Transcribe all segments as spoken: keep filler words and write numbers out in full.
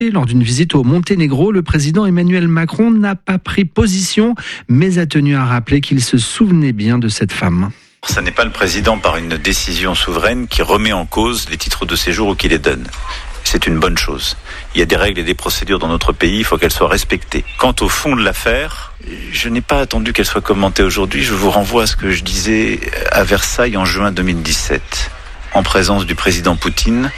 Lors d'une visite au Monténégro, le président Emmanuel Macron n'a pas pris position, mais a tenu à rappeler qu'il se souvenait bien de cette femme. Ce n'est pas le président par une décision souveraine qui remet en cause les titres de séjour ou qui les donne. C'est une bonne chose. Il y a des règles et des procédures dans notre pays, il faut qu'elles soient respectées. Quant au fond de l'affaire, je n'ai pas attendu qu'elle soit commentée aujourd'hui. Je vous renvoie à ce que je disais à Versailles en juin deux mille dix-sept, en présence du président Poutine,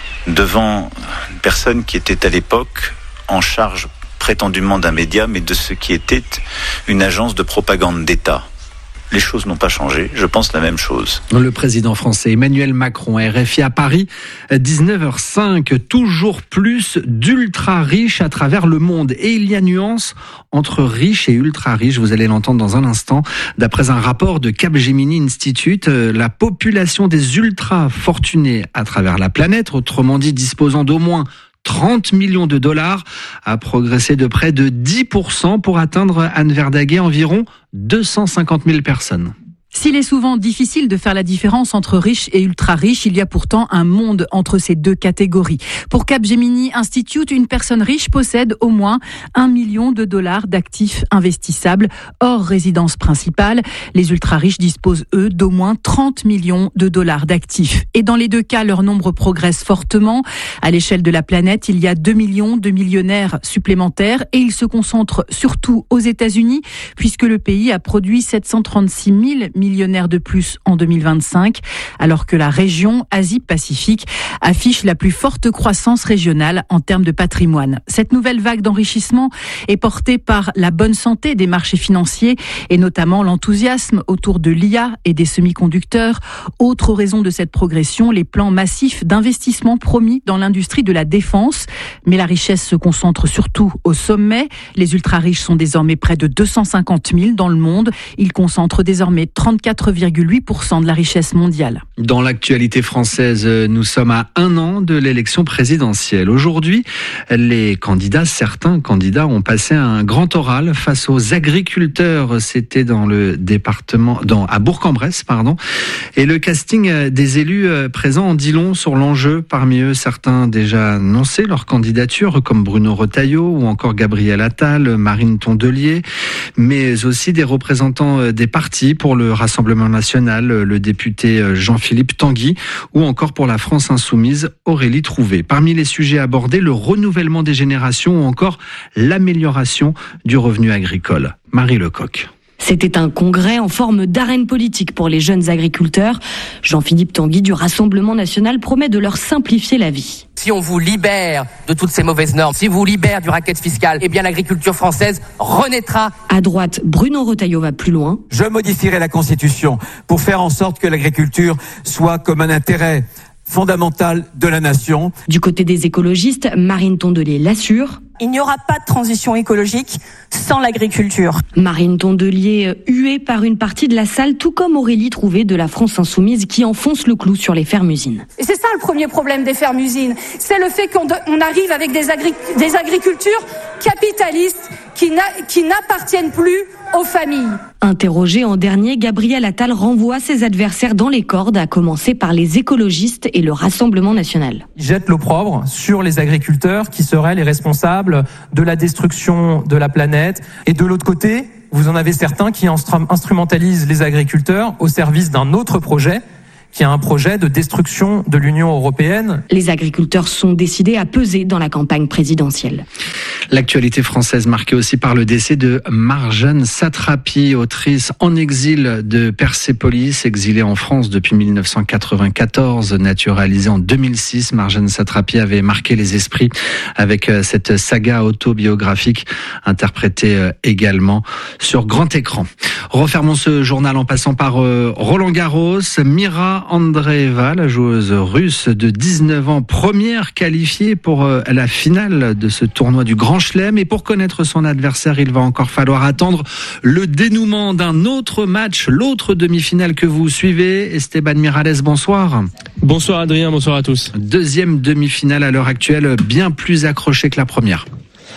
devant une personne qui était à l'époque en charge prétendument d'un média, mais de ce qui était une agence de propagande d'État. Les choses n'ont pas changé, je pense la même chose. Le président français Emmanuel Macron, R F I à Paris, dix-neuf heures cinq, toujours plus d'ultra riches à travers le monde. Et il y a nuance entre riches et ultra riches, vous allez l'entendre dans un instant. D'après un rapport de Capgemini Institute, la population des ultra fortunés à travers la planète, autrement dit disposant d'au moins trente millions de dollars, a progressé de près de dix pour cent pour atteindre, Anne Verdaguet, environ deux cent cinquante mille personnes. S'il est souvent difficile de faire la différence entre riches et ultra-riches, il y a pourtant un monde entre ces deux catégories. Pour Capgemini Institute, une personne riche possède au moins un million de dollars d'actifs investissables hors résidence principale. Les ultra-riches disposent, eux, d'au moins trente millions de dollars d'actifs. Et dans les deux cas, leur nombre progresse fortement. À l'échelle de la planète, il y a deux millions de millionnaires supplémentaires et ils se concentrent surtout aux États-Unis, puisque le pays a produit sept cent trente-six mille millionnaires de plus en deux mille vingt-cinq, alors que la région Asie-Pacifique affiche la plus forte croissance régionale en termes de patrimoine. Cette nouvelle vague d'enrichissement est portée par la bonne santé des marchés financiers et notamment l'enthousiasme autour de l'I A et des semi-conducteurs. Autre raison de cette progression, les plans massifs d'investissement promis dans l'industrie de la défense. Mais la richesse se concentre surtout au sommet. Les ultra-riches sont désormais près de deux cent cinquante mille dans le monde. Ils concentrent désormais trente-quatre virgule huit pour cent de la richesse mondiale. Dans l'actualité française, nous sommes à un an de l'élection présidentielle. Aujourd'hui, les candidats, certains candidats ont passé un grand oral face aux agriculteurs. C'était dans le département, dans, à Bourg-en-Bresse, pardon. Et le casting des élus présents en dit long sur l'enjeu. Parmi eux, certains déjà annoncé leur candidature, comme Bruno Retailleau ou encore Gabriel Attal, Marine Tondelier, mais aussi des représentants des partis pour le Rassemblement national, le député Jean-Philippe Tanguy, ou encore pour la France insoumise, Aurélie Trouvé. Parmi les sujets abordés, le renouvellement des générations ou encore l'amélioration du revenu agricole. Marie Lecoq. C'était un congrès en forme d'arène politique pour les jeunes agriculteurs. Jean-Philippe Tanguy du Rassemblement national promet de leur simplifier la vie. Si on vous libère de toutes ces mauvaises normes, si vous libère du racket fiscal, eh bien l'agriculture française renaîtra. À droite, Bruno Retailleau va plus loin. Je modifierai la Constitution pour faire en sorte que l'agriculture soit comme un intérêt fondamental de la nation. Du côté des écologistes, Marine Tondelier l'assure. Il n'y aura pas de transition écologique sans l'agriculture. Marine Tondelier huée par une partie de la salle, tout comme Aurélie Trouvé de la France insoumise qui enfonce le clou sur les fermes-usines. Et c'est ça le premier problème des fermes-usines, c'est le fait qu'on de, on arrive avec des, agri, des agricultures capitalistes qui, n'a, qui n'appartiennent plus aux familles. Interrogé en dernier, Gabriel Attal renvoie ses adversaires dans les cordes, à commencer par les écologistes et le Rassemblement national. Il jette l'opprobre sur les agriculteurs qui seraient les responsables de la destruction de la planète. Et de l'autre côté, vous en avez certains qui instrumentalisent les agriculteurs au service d'un autre projet, qui a un projet de destruction de l'Union européenne. Les agriculteurs sont décidés à peser dans la campagne présidentielle. L'actualité française marquée aussi par le décès de Marjane Satrapi, autrice en exil de Persépolis, exilée en France depuis mille neuf cent quatre-vingt-quatorze, naturalisée en deux mille six. Marjane Satrapi avait marqué les esprits avec cette saga autobiographique interprétée également sur grand écran. Refermons ce journal en passant par Roland Garros. Mira Andreeva, la joueuse russe de dix-neuf ans, première qualifiée pour la finale de ce tournoi du Grand Chelem. Et pour connaître son adversaire, il va encore falloir attendre le dénouement d'un autre match, l'autre demi-finale que vous suivez. Esteban Miralles, bonsoir. Bonsoir Adrien, bonsoir à tous. Deuxième demi-finale à l'heure actuelle, bien plus accrochée que la première.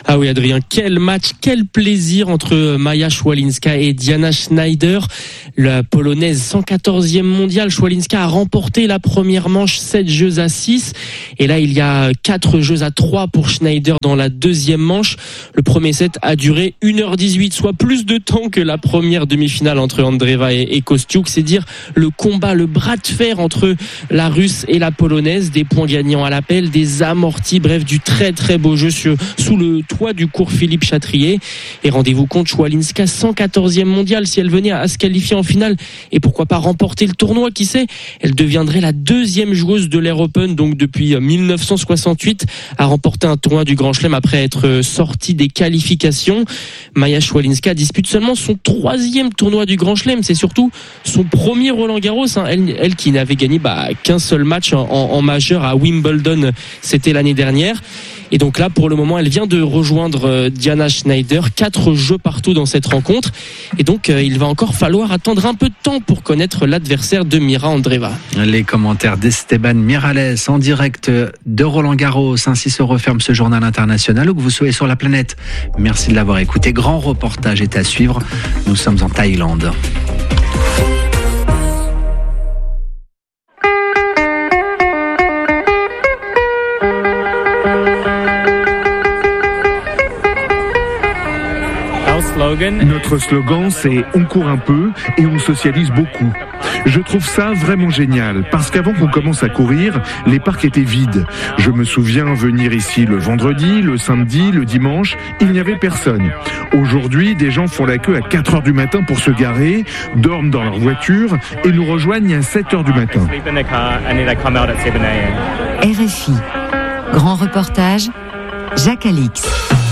Ah oui Adrien, quel match, quel plaisir entre Maja Szowalinska et Diana Schneider. La polonaise cent quatorzième mondiale, Szowalinska a remporté la première manche sept jeux à six. Et là il y a quatre jeux à trois pour Schneider dans la deuxième manche. Le premier set a duré une heure dix-huit, soit plus de temps que la première demi-finale entre Andreeva et, et Kostiuk. C'est dire le combat, le bras de fer entre la Russe et la Polonaise. Des points gagnants à l'appel, des amortis, bref du très très beau jeu sur, sous le toit du cours Philippe Chatrier. Et rendez-vous compte, Szowalinska cent quatorzième mondiale, si elle venait à se qualifier en finale et pourquoi pas remporter le tournoi, qui sait, elle deviendrait la deuxième joueuse de l'Air Open, donc depuis dix-neuf cent soixante-huit, à remporter un tournoi du Grand Chelem après être sortie des qualifications. Maja Szowalinska dispute seulement son troisième tournoi du Grand Chelem, c'est surtout son premier Roland Garros, hein. elle, elle qui n'avait gagné bah, qu'un seul match en, en majeur à Wimbledon, c'était l'année dernière. Et donc là, pour le moment, elle vient de rejoindre Diana Schneider. Quatre jeux partout dans cette rencontre. Et donc, euh, il va encore falloir attendre un peu de temps pour connaître l'adversaire de Mira Andreeva. Les commentaires d'Esteban Miralles en direct de Roland Garros. Ainsi se referme ce journal international où que vous soyez sur la planète. Merci de l'avoir écouté. Grand reportage est à suivre. Nous sommes en Thaïlande. Notre slogan, c'est « On court un peu et on socialise beaucoup ». Je trouve ça vraiment génial, parce qu'avant qu'on commence à courir, les parcs étaient vides. Je me souviens venir ici le vendredi, le samedi, le dimanche, il n'y avait personne. Aujourd'hui, des gens font la queue à quatre heures du matin pour se garer, dorment dans leur voiture et nous rejoignent à sept heures du matin. R F I, grand reportage, Jacques Alix.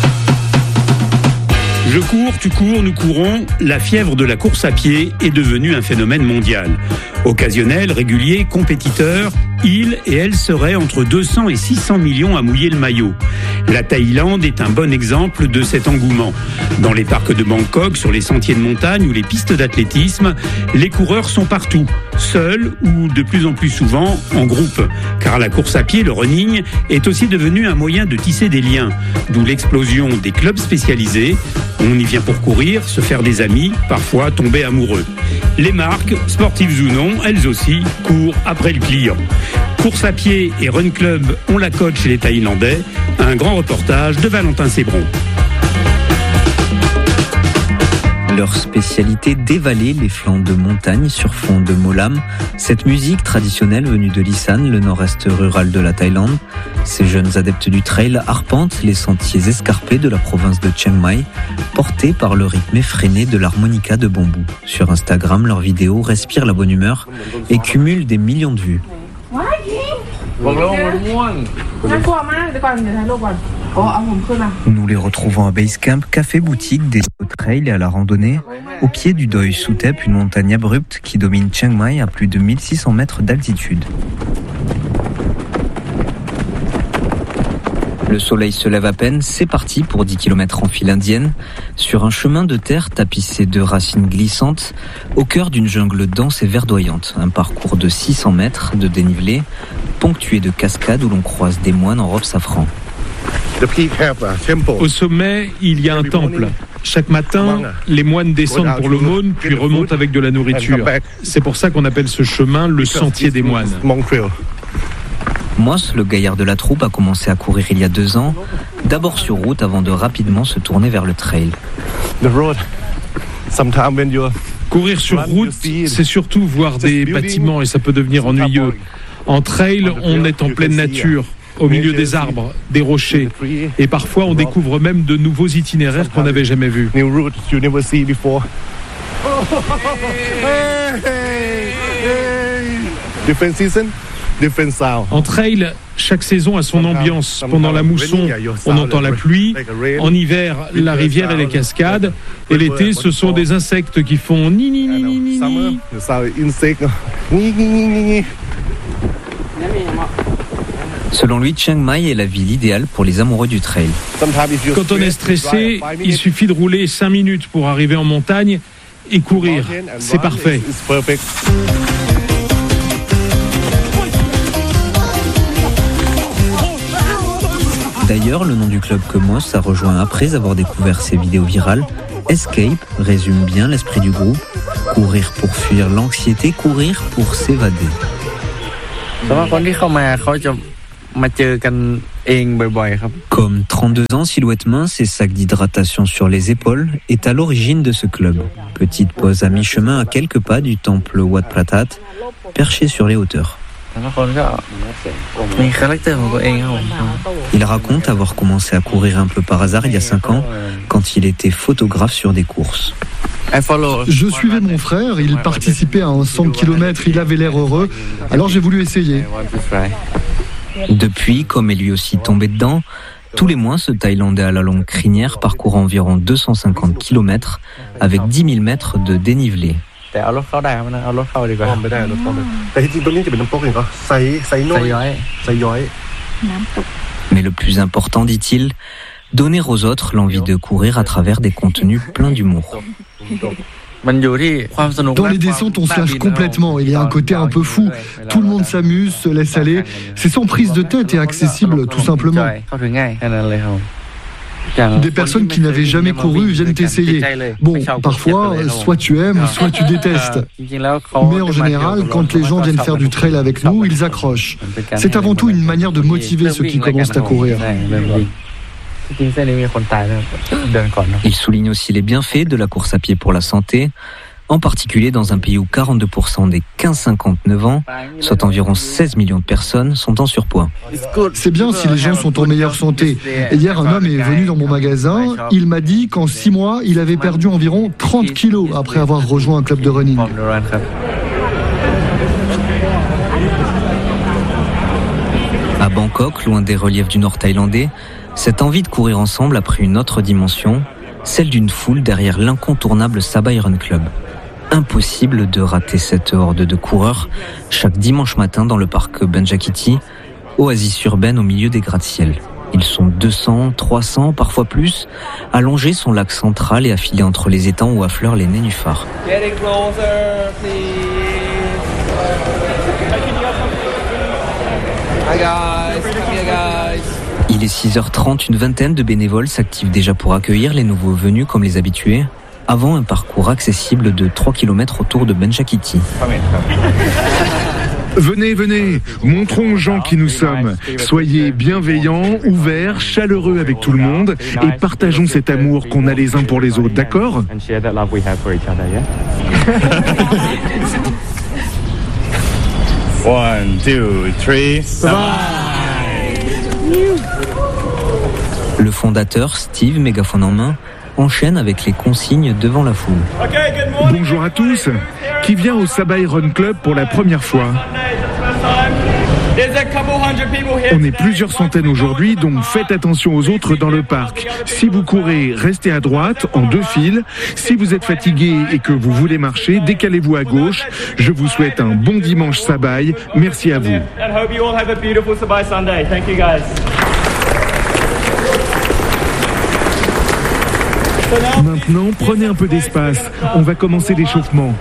Je cours, tu cours, nous courons. La fièvre de la course à pied est devenue un phénomène mondial. Occasionnel, régulier, compétiteur, il et elle seraient entre deux cents et six cents millions à mouiller le maillot. La Thaïlande est un bon exemple de cet engouement. Dans les parcs de Bangkok, sur les sentiers de montagne ou les pistes d'athlétisme, les coureurs sont partout, seuls ou de plus en plus souvent en groupe. Car la course à pied, le running, est aussi devenu un moyen de tisser des liens. D'où l'explosion des clubs spécialisés. On y vient pour courir, se faire des amis, parfois tomber amoureux. Les marques, sportives ou non, elles aussi, courent après le client. Course à pied et run club ont la cote chez les Thaïlandais. Un grand reportage de Valentin Sébron. Leur spécialité, dévaler les flancs de montagne sur fond de molam. Cette musique traditionnelle venue de l'Isan, le nord-est rural de la Thaïlande. Ces jeunes adeptes du trail arpentent les sentiers escarpés de la province de Chiang Mai, portés par le rythme effréné de l'harmonica de bambou. Sur Instagram, leurs vidéos respirent la bonne humeur et cumulent des millions de vues. Nous les retrouvons à Basecamp, café-boutique des trails et à la randonnée, au pied du Doi Suthep, une montagne abrupte qui domine Chiang Mai à plus de mille six cents mètres d'altitude. Le soleil se lève à peine, c'est parti pour dix kilomètres en file indienne, sur un chemin de terre tapissé de racines glissantes, au cœur d'une jungle dense et verdoyante. Un parcours de six cents mètres de dénivelé, ponctué de cascades où l'on croise des moines en robe safran. Au sommet, il y a un temple. Chaque matin, les moines descendent pour l'aumône, puis remontent avec de la nourriture. C'est pour ça qu'on appelle ce chemin le sentier des moines. Moss, le gaillard de la troupe, a commencé à courir il y a deux ans, d'abord sur route avant de rapidement se tourner vers le trail. Courir sur route, c'est surtout voir des bâtiments et ça peut devenir ennuyeux. En trail, on est en pleine nature, au milieu des arbres, des rochers, et parfois on découvre même de nouveaux itinéraires qu'on n'avait jamais vus. En trail, chaque saison a son ambiance. Pendant la mousson, on entend la pluie. En hiver, la rivière et les cascades. Et l'été, ce sont des insectes qui font ni ni ni ni ni ni. Selon lui, Chiang Mai est la ville idéale pour les amoureux du trail. Quand on est stressé, il suffit de rouler cinq minutes pour arriver en montagne et courir. C'est parfait. D'ailleurs, le nom du club que Moss a rejoint après avoir découvert ses vidéos virales, Escape, résume bien l'esprit du groupe. Courir pour fuir l'anxiété, courir pour s'évader. Comme trente-deux ans, silhouette mince et sac d'hydratation sur les épaules est à l'origine de ce club. Petite pause à mi-chemin à quelques pas du temple Wat Pratat, perché sur les hauteurs. Il raconte avoir commencé à courir un peu par hasard il y a cinq ans, quand il était photographe sur des courses. Je suivais mon frère, il participait à un cent kilomètres, il avait l'air heureux, alors j'ai voulu essayer. Depuis, comme est lui aussi tombé dedans, tous les mois, ce Thaïlandais à la longue crinière parcourt environ deux cent cinquante kilomètres avec dix mille mètres de dénivelé. Mais le plus important, dit-il, donner aux autres l'envie de courir à travers des contenus pleins d'humour. Dans les descentes, on se lâche complètement. Il y a un côté un peu fou. Tout le monde s'amuse, se laisse aller. C'est sans prise de tête et accessible, tout simplement. Des personnes qui n'avaient jamais couru viennent essayer. Bon, parfois, soit tu aimes, soit tu détestes. Mais en général, quand les gens viennent faire du trail avec nous, ils accrochent. C'est avant tout une manière de motiver ceux qui commencent à courir. Il souligne aussi les bienfaits de la course à pied pour la santé, en particulier dans un pays où quarante-deux pour cent des quinze à cinquante-neuf ans, soit environ seize millions de personnes, sont en surpoids. C'est bien si les gens sont en meilleure santé. Et hier, un homme est venu dans mon magasin, il m'a dit qu'en six mois, il avait perdu environ trente kilos après avoir rejoint un club de running. À Bangkok, loin des reliefs du nord thaïlandais, cette envie de courir ensemble a pris une autre dimension, celle d'une foule derrière l'incontournable Sabai Run Club. Impossible de rater cette horde de coureurs chaque dimanche matin dans le parc Benjakiti, oasis urbaine au milieu des gratte-ciel. Ils sont deux cents, trois cents, parfois plus, allongés son lac central et affilés entre les étangs où affleurent les nénuphars. Il est six heures trente, une vingtaine de bénévoles s'activent déjà pour accueillir les nouveaux venus comme les habitués, avant un parcours accessible de trois kilomètres autour de Benjakiti. Venez, venez, montrons aux gens qui nous sommes. Soyez bienveillants, ouverts, chaleureux avec tout le monde et partageons cet amour qu'on a les uns pour les autres, d'accord ? One, two, three, Le fondateur, Steve, mégaphone en main, enchaîne avec les consignes devant la foule. Bonjour à tous. Qui vient au Sabai Run Club pour la première fois ? On est plusieurs centaines aujourd'hui, donc faites attention aux autres dans le parc. Si vous courez, restez à droite, en deux files. Si vous êtes fatigué et que vous voulez marcher, décalez-vous à gauche. Je vous souhaite un bon dimanche Sabai. Merci à vous. Maintenant, prenez un peu d'espace. On va commencer l'échauffement.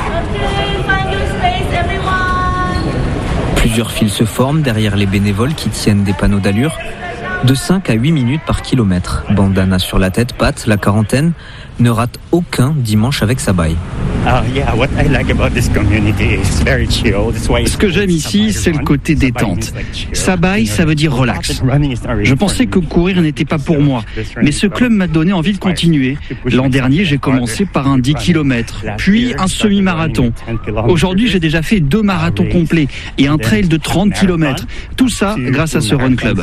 Plusieurs files se forment derrière les bénévoles qui tiennent des panneaux d'allure. De cinq à huit minutes par kilomètre. Bandana sur la tête, Pat, la quarantaine, ne rate aucun dimanche avec Sabai. Ce que j'aime ici, c'est le côté détente. Sabai, ça veut dire relax. Je pensais que courir n'était pas pour moi, mais ce club m'a donné envie de continuer. L'an dernier, j'ai commencé par un dix kilomètres, puis un semi-marathon. Aujourd'hui, j'ai déjà fait deux marathons complets et un trail de trente kilomètres. Tout ça grâce à ce Run Club.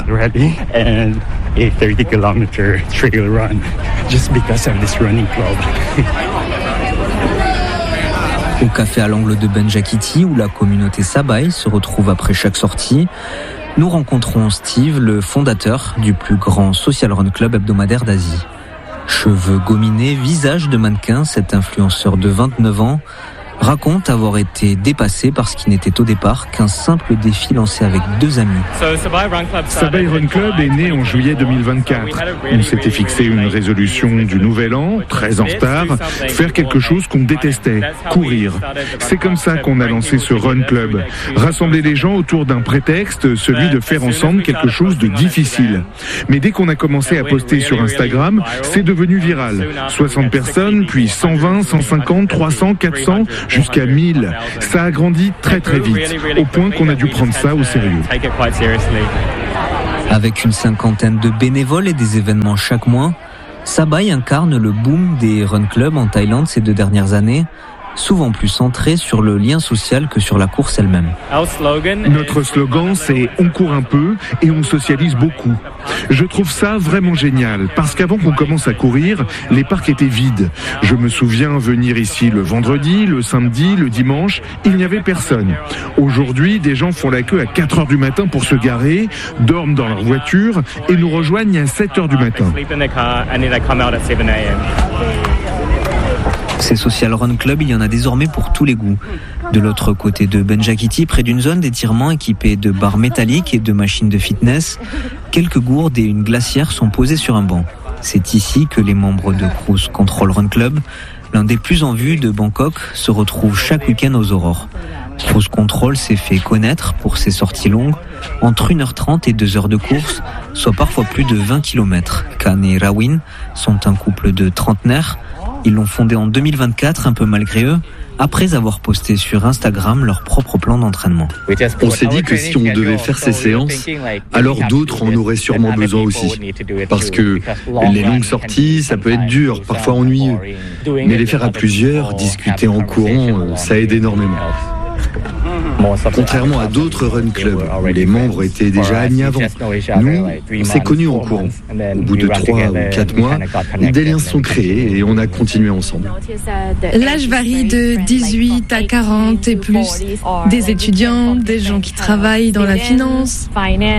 Au café à l'angle de Benjakiti, où la communauté Sabai se retrouve après chaque sortie, nous rencontrons Steve, le fondateur du plus grand social run club hebdomadaire d'Asie. Cheveux gominés, visage de mannequin, cet influenceur de vingt-neuf ans raconte avoir été dépassé par ce qui n'était au départ qu'un simple défi lancé avec deux amis. Sabaï Run Club est né en juillet deux mille vingt-quatre. On s'était fixé une résolution du nouvel an, très en retard, faire quelque chose qu'on détestait, courir. C'est comme ça qu'on a lancé ce Run Club. Rassembler les gens autour d'un prétexte, celui de faire ensemble quelque chose de difficile. Mais dès qu'on a commencé à poster sur Instagram, c'est devenu viral. soixante personnes, puis cent vingt, cent cinquante, trois cents, quatre cents, jusqu'à mille. Ça a grandi très très vite, au point qu'on a dû prendre ça au sérieux. Avec une cinquantaine de bénévoles et des événements chaque mois, Sabaï incarne le boom des run clubs en Thaïlande ces deux dernières années, souvent plus centré sur le lien social que sur la course elle-même. Notre slogan, c'est « On court un peu et on socialise beaucoup ». Je trouve ça vraiment génial, parce qu'avant qu'on commence à courir, les parcs étaient vides. Je me souviens venir ici le vendredi, le samedi, le dimanche, il n'y avait personne. Aujourd'hui, des gens font la queue à quatre heures du matin pour se garer, dorment dans leur voiture et nous rejoignent à sept heures du matin. Ces social run clubs, il y en a désormais pour tous les goûts. De l'autre côté de Benjaquiti, près d'une zone d'étirement équipée de barres métalliques et de machines de fitness, quelques gourdes et une glacière sont posées sur un banc. C'est ici que les membres de Cruise Control Run Club, l'un des plus en vue de Bangkok, se retrouvent chaque week-end aux aurores. Cruise Control s'est fait connaître pour ses sorties longues, entre une heure trente et deux heures de course, soit parfois plus de vingt kilomètres. Khan et Rawin sont un couple de trentenaires. Ils l'ont fondé en deux mille vingt-quatre, un peu malgré eux, après avoir posté sur Instagram leur propre plan d'entraînement. On s'est dit que si on devait faire ces séances, alors d'autres en auraient sûrement besoin aussi. Parce que les longues sorties, ça peut être dur, parfois ennuyeux. Mais les faire à plusieurs, discuter en courant, ça aide énormément. Contrairement à d'autres run clubs où les membres étaient déjà amis avant, nous, on s'est connus en courant. Au bout de trois ou quatre mois, des liens se sont créés et on a continué ensemble. L'âge varie de dix-huit à quarante et plus. Des étudiants, des gens qui travaillent dans la finance,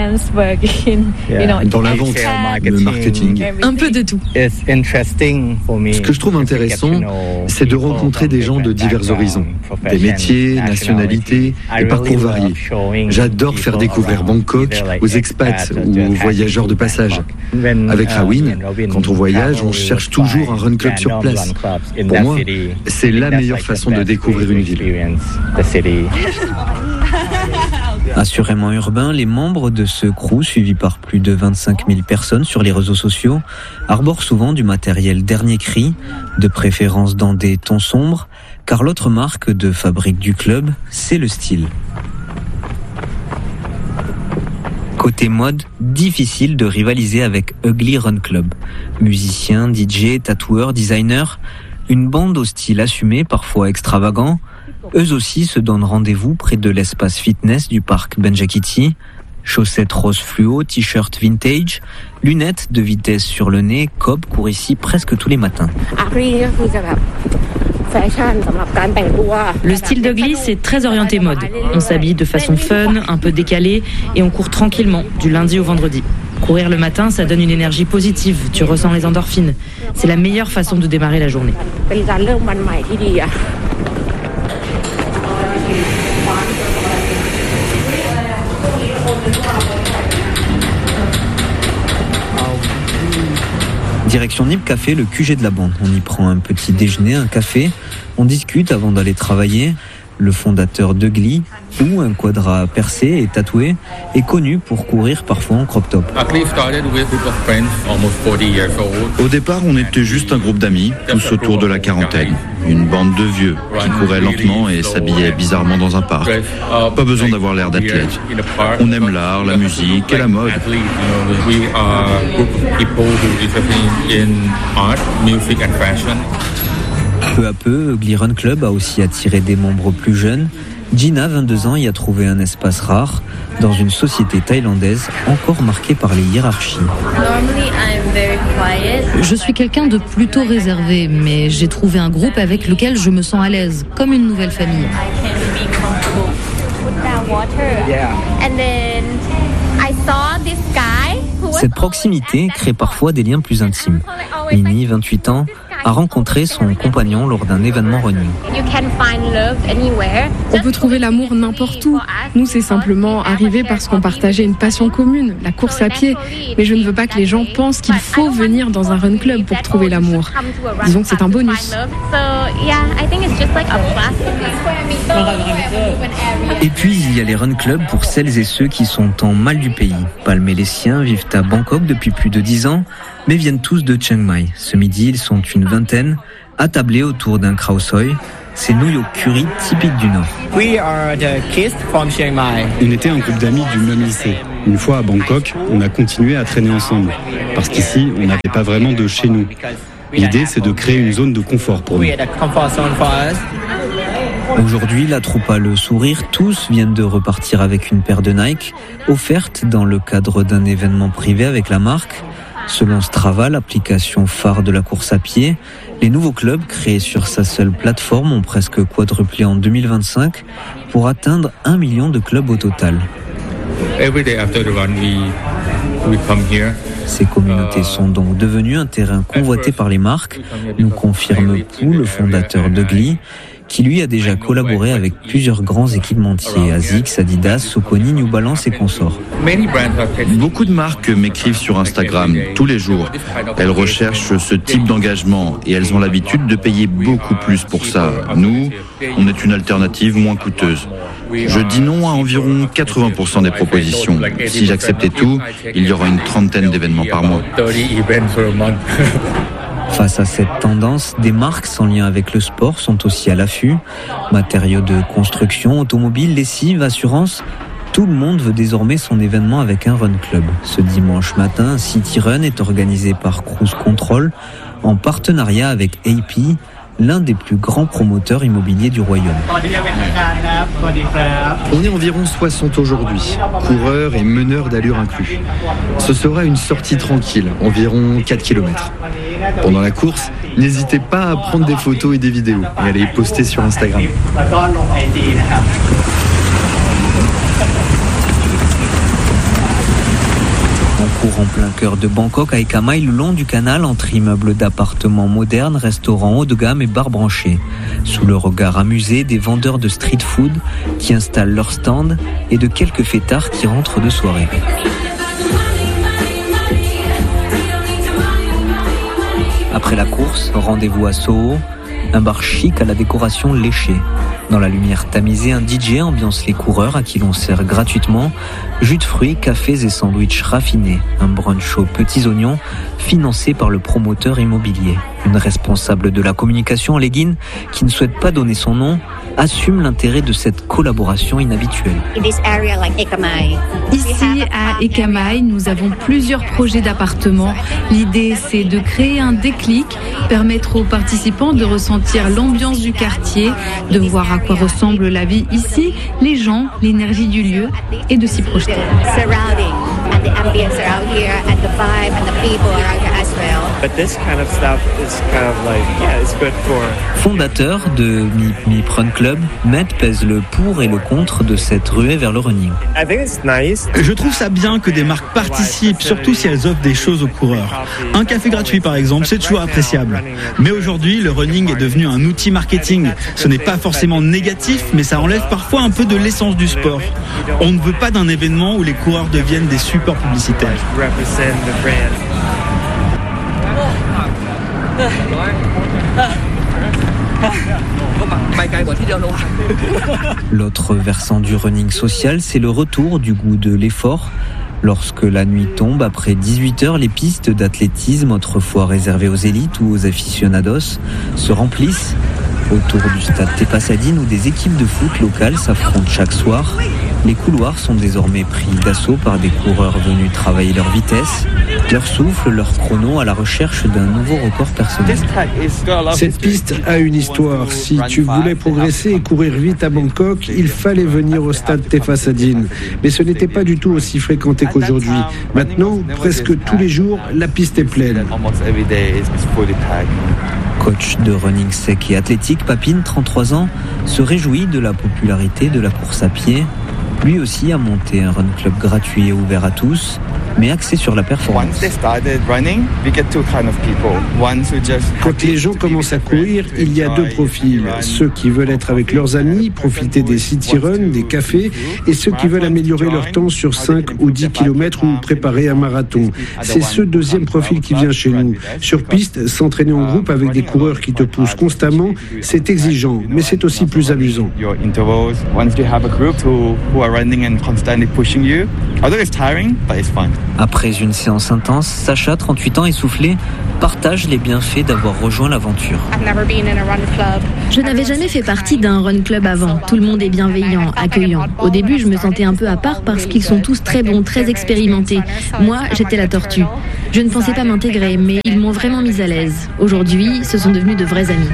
dans la vente, le marketing. Un peu de tout. Ce que je trouve intéressant, c'est de rencontrer des gens de divers horizons, des métiers, nationalités et parcours variés. J'adore faire découvrir Bangkok aux expats ou aux voyageurs de passage. Avec Rawin, quand on voyage, on cherche toujours un run club sur place. Pour moi, c'est la meilleure façon de découvrir une ville. Assurément urbain, les membres de ce crew, suivis par plus de vingt-cinq mille personnes sur les réseaux sociaux, arborent souvent du matériel dernier cri, de préférence dans des tons sombres, car l'autre marque de fabrique du club, c'est le style. Côté mode, difficile de rivaliser avec Ugly Run Club. Musiciens, D J, tatoueurs, designers, une bande au style assumé, parfois extravagant. Eux aussi se donnent rendez-vous près de l'espace fitness du parc Benjaquiti. Chaussettes rose fluo, t-shirt vintage, lunettes de vitesse sur le nez, Cobb court ici presque tous les matins. Le style d'Ugly, c'est très orienté mode. On s'habille de façon fun, un peu décalée, et on court tranquillement, du lundi au vendredi. Courir le matin, ça donne une énergie positive, tu ressens les endorphines. C'est la meilleure façon de démarrer la journée. Direction Nip Café, le Q G de la bande. On y prend un petit déjeuner, un café, on discute avant d'aller travailler. Le fondateur d'Ugly, ou un quadra percé et tatoué, est connu pour courir parfois en crop top. Au départ, on était juste un groupe d'amis, tous autour de la quarantaine. Une bande de vieux qui couraient lentement et s'habillaient bizarrement dans un parc. Pas besoin d'avoir l'air d'athlète. On aime l'art, la musique et la mode. Peu à peu, Ugly Run Club a aussi attiré des membres plus jeunes. Gina, vingt-deux ans, y a trouvé un espace rare dans une société thaïlandaise encore marquée par les hiérarchies. Je suis quelqu'un de plutôt réservé, mais j'ai trouvé un groupe avec lequel je me sens à l'aise, comme une nouvelle famille. Cette proximité crée parfois des liens plus intimes. Mimi, vingt-huit ans, a rencontré son compagnon lors d'un événement running. On peut trouver l'amour n'importe où. Nous, c'est simplement arrivé parce qu'on partageait une passion commune, la course à pied. Mais je ne veux pas que les gens pensent qu'il faut venir dans un run club pour trouver l'amour. Disons que c'est un bonus. Et puis, il y a les run clubs pour celles et ceux qui sont en mal du pays. Palm et les siens vivent à Bangkok depuis plus de dix ans, mais viennent tous de Chiang Mai. Ce midi, ils sont une vingtaine, attablés autour d'un khao soi. C'est nouilles au curry typique du Nord. On était un groupe d'amis du même lycée. Une fois à Bangkok, on a continué à traîner ensemble. Parce qu'ici, on n'avait pas vraiment de chez nous. L'idée, c'est de créer une zone de confort pour nous. Aujourd'hui, la troupe a le sourire. Tous viennent de repartir avec une paire de Nike, offerte dans le cadre d'un événement privé avec la marque. Selon Strava, l'application phare de la course à pied, les nouveaux clubs créés sur sa seule plateforme ont presque quadruplé en deux mille vingt-cinq pour atteindre un million de clubs au total. Ces communautés sont donc devenues un terrain convoité par les marques, nous confirme Pou, le fondateur de Glee, qui lui a déjà collaboré avec plusieurs grands équipementiers, Asics, Adidas, Saucony, New Balance et consorts. Beaucoup de marques m'écrivent sur Instagram tous les jours. Elles recherchent ce type d'engagement et elles ont l'habitude de payer beaucoup plus pour ça. Nous, on est une alternative moins coûteuse. Je dis non à environ quatre-vingts pour cent des propositions. Si j'acceptais tout, il y aura une trentaine d'événements par mois. Face à cette tendance, des marques sans lien avec le sport sont aussi à l'affût. Matériaux de construction, automobiles, lessive, assurance. Tout le monde veut désormais son événement avec un run club. Ce dimanche matin, City Run est organisé par Cruise Control en partenariat avec A P, l'un des plus grands promoteurs immobiliers du royaume. On est environ soixante aujourd'hui, coureurs et meneurs d'allure inclus. Ce sera une sortie tranquille, environ quatre kilomètres. Pendant la course, n'hésitez pas à prendre des photos et des vidéos et à les poster sur Instagram. On court en plein cœur de Bangkok à Eka Mai, le long du canal, entre immeubles d'appartements modernes, restaurants haut de gamme et bars branchés. Sous le regard amusé des vendeurs de street food qui installent leurs stands et de quelques fêtards qui rentrent de soirée. Après la course, rendez-vous à Soho, un bar chic à la décoration léchée. Dans la lumière tamisée, un D J ambiance les coureurs à qui l'on sert gratuitement jus de fruits, cafés et sandwichs raffinés. Un brunch aux petits oignons financé par le promoteur immobilier. Une responsable de la communication en legging, qui ne souhaite pas donner son nom, assume l'intérêt de cette collaboration inhabituelle. Ici, à Eka Mai, nous avons plusieurs projets d'appartements. L'idée, c'est de créer un déclic, permettre aux participants de ressentir l'ambiance du quartier, de voir à quoi ressemble la vie ici, les gens, l'énergie du lieu, et de s'y projeter. Fondateur de Mip Mip Run Club, Matt pèse le pour et le contre de cette ruée vers le running. Je trouve ça bien que des marques participent, surtout si elles offrent des choses aux coureurs. Un café gratuit par exemple, c'est toujours appréciable. Mais aujourd'hui, le running est devenu un outil marketing. Ce n'est pas forcément négatif, mais ça enlève parfois un peu de l'essence du sport. On ne veut pas d'un événement où les coureurs deviennent des supports publicitaires. L'autre versant du running social, c'est le retour du goût de l'effort. Lorsque la nuit tombe, après dix-huit heures, les pistes d'athlétisme, autrefois réservées aux élites ou aux aficionados, se remplissent. Autour du stade Tepasadine où des équipes de foot locales s'affrontent chaque soir, les couloirs sont désormais pris d'assaut par des coureurs venus travailler leur vitesse, leur souffle, leur chrono à la recherche d'un nouveau record personnel. Cette piste a une histoire. Si tu voulais progresser et courir vite à Bangkok, il fallait venir au stade Tepasadine. Mais ce n'était pas du tout aussi fréquenté qu'aujourd'hui. Maintenant, presque tous les jours, la piste est pleine. Coach de running sec et athlétique, Papine, trente-trois ans, se réjouit de la popularité de la course à pied. Lui aussi a monté un run club gratuit et ouvert à tous, mais axé sur la performance. Quand les gens commencent à courir, il y a deux profils. Ceux qui veulent être avec leurs amis, profiter des city runs, des cafés, et ceux qui veulent améliorer leur temps sur cinq ou dix kilomètres ou préparer un marathon. C'est ce deuxième profil qui vient chez nous. Sur piste, s'entraîner en groupe avec des coureurs qui te poussent constamment, c'est exigeant, mais c'est aussi plus amusant. Après une séance intense, Sacha, trente-huit ans, essoufflé, partage les bienfaits d'avoir rejoint l'aventure. Je n'avais jamais fait partie d'un run club avant. Tout le monde est bienveillant, accueillant. Au début, je me sentais un peu à part parce qu'ils sont tous très bons, très expérimentés. Moi, j'étais la tortue. Je ne pensais pas m'intégrer, mais ils m'ont vraiment mise à l'aise. Aujourd'hui, ce sont devenus de vrais amis.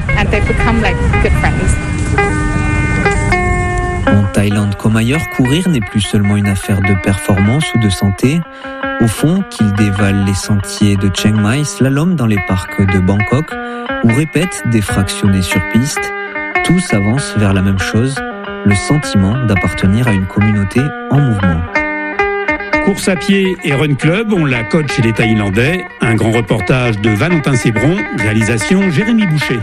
En Thaïlande comme ailleurs, courir n'est plus seulement une affaire de performance ou de santé. Au fond, qu'il dévale les sentiers de Chiang Mai, slalom dans les parcs de Bangkok ou répète des fractionnés sur piste, tous avancent vers la même chose, le sentiment d'appartenir à une communauté en mouvement. Course à pied et run club, on la coach chez les Thaïlandais. Un grand reportage de Valentin Sébron, réalisation Jérémy Boucher.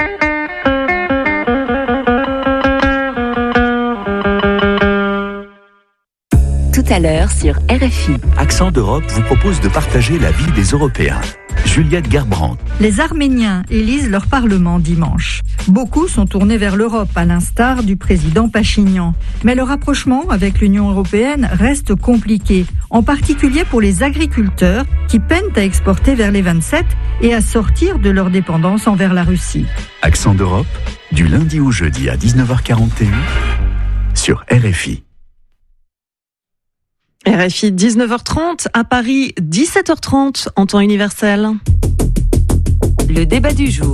Tout à l'heure sur R F I. Accent d'Europe vous propose de partager la vie des Européens. Juliette Gerbrandt. Les Arméniens élisent leur parlement dimanche. Beaucoup sont tournés vers l'Europe, à l'instar du président Pachinian. Mais le rapprochement avec l'Union européenne reste compliqué, en particulier pour les agriculteurs qui peinent à exporter vers les vingt-sept et à sortir de leur dépendance envers la Russie. Accent d'Europe, du lundi au jeudi à dix-neuf heures quarante et un sur R F I. R F I, dix-neuf heures trente, à Paris, dix-sept heures trente, en temps universel. Le débat du jour.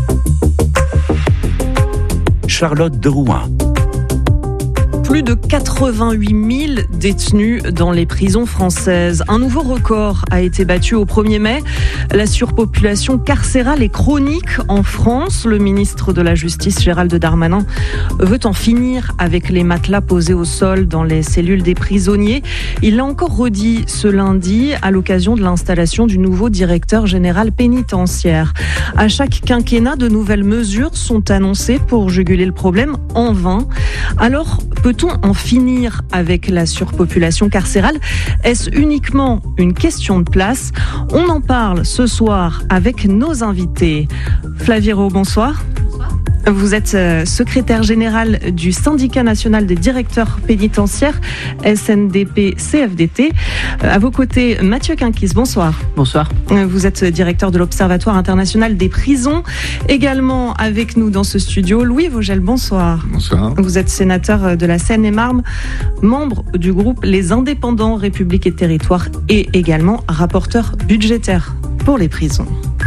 Charlotte de Rouen. Plus de quatre-vingt-huit mille détenus dans les prisons françaises. Un nouveau record a été battu au premier mai. La surpopulation carcérale est chronique en France. Le ministre de la Justice, Gérald Darmanin, veut en finir avec les matelas posés au sol dans les cellules des prisonniers. Il l'a encore redit ce lundi à l'occasion de l'installation du nouveau directeur général pénitentiaire. À chaque quinquennat, de nouvelles mesures sont annoncées pour juguler le problème, en vain. Alors, peut-on en finir avec la surpopulation carcérale ? Est-ce uniquement une question de place ? On en parle ce soir avec nos invités. Flaviero, bonsoir. Vous êtes secrétaire général du syndicat national des directeurs pénitentiaires, S N D P C F D T. À vos côtés, Mathieu Quinquis, bonsoir. Bonsoir. Vous êtes directeur de l'Observatoire international des prisons. Également avec nous dans ce studio, Louis Vogel, bonsoir. Bonsoir. Vous êtes sénateur de la Seine-et-Marne, membre du groupe Les Indépendants, République et Territoire et également rapporteur budgétaire pour les prisons.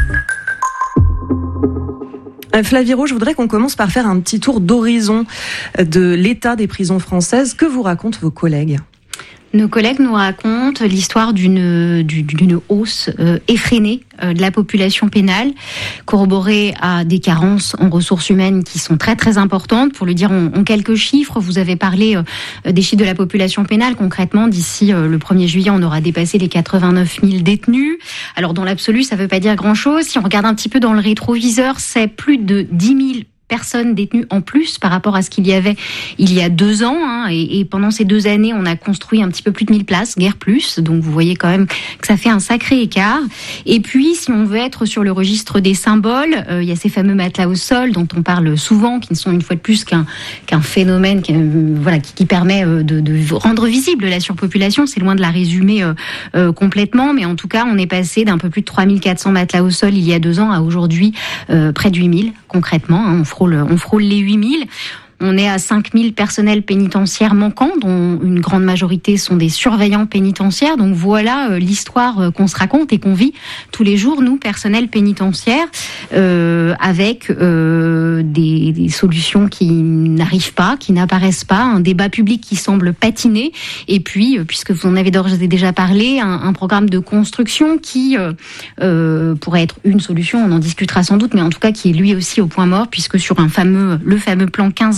Flaviero, je voudrais qu'on commence par faire un petit tour d'horizon de l'état des prisons françaises. Que vous racontent vos collègues ? Nos collègues nous racontent l'histoire d'une, d'une hausse euh, effrénée euh, de la population pénale, corroborée à des carences en ressources humaines qui sont très très importantes. Pour le dire en, en quelques chiffres, vous avez parlé euh, des chiffres de la population pénale. Concrètement, d'ici euh, le premier juillet, on aura dépassé les quatre-vingt-neuf mille détenus. Alors dans l'absolu, ça ne veut pas dire grand-chose. Si on regarde un petit peu dans le rétroviseur, c'est plus de dix mille personnes détenues en plus par rapport à ce qu'il y avait il y a deux ans. Hein, et, et pendant ces deux années, on a construit un petit peu plus de mille places, guère plus. Donc vous voyez quand même que ça fait un sacré écart. Et puis, si on veut être sur le registre des symboles, euh, il y a ces fameux matelas au sol dont on parle souvent, qui ne sont une fois de plus qu'un, qu'un phénomène qui, euh, voilà, qui, qui permet euh, de, de rendre visible la surpopulation. C'est loin de la résumer euh, euh, complètement, mais en tout cas, on est passé d'un peu plus de trois mille quatre cents matelas au sol il y a deux ans à aujourd'hui euh, près de huit mille concrètement. Hein, on frôle, on frôle les huit mille. On est à cinq mille personnels pénitentiaires manquants, dont une grande majorité sont des surveillants pénitentiaires. Donc voilà euh, l'histoire euh, qu'on se raconte et qu'on vit tous les jours, nous, personnels pénitentiaires, euh, avec euh, des, des solutions qui n'arrivent pas, qui n'apparaissent pas, un débat public qui semble patiner, et puis, euh, puisque vous en avez d'ores et déjà parlé, un, un programme de construction qui euh, euh, pourrait être une solution, on en discutera sans doute, mais en tout cas qui est lui aussi au point mort, puisque sur un fameux, le fameux plan quinze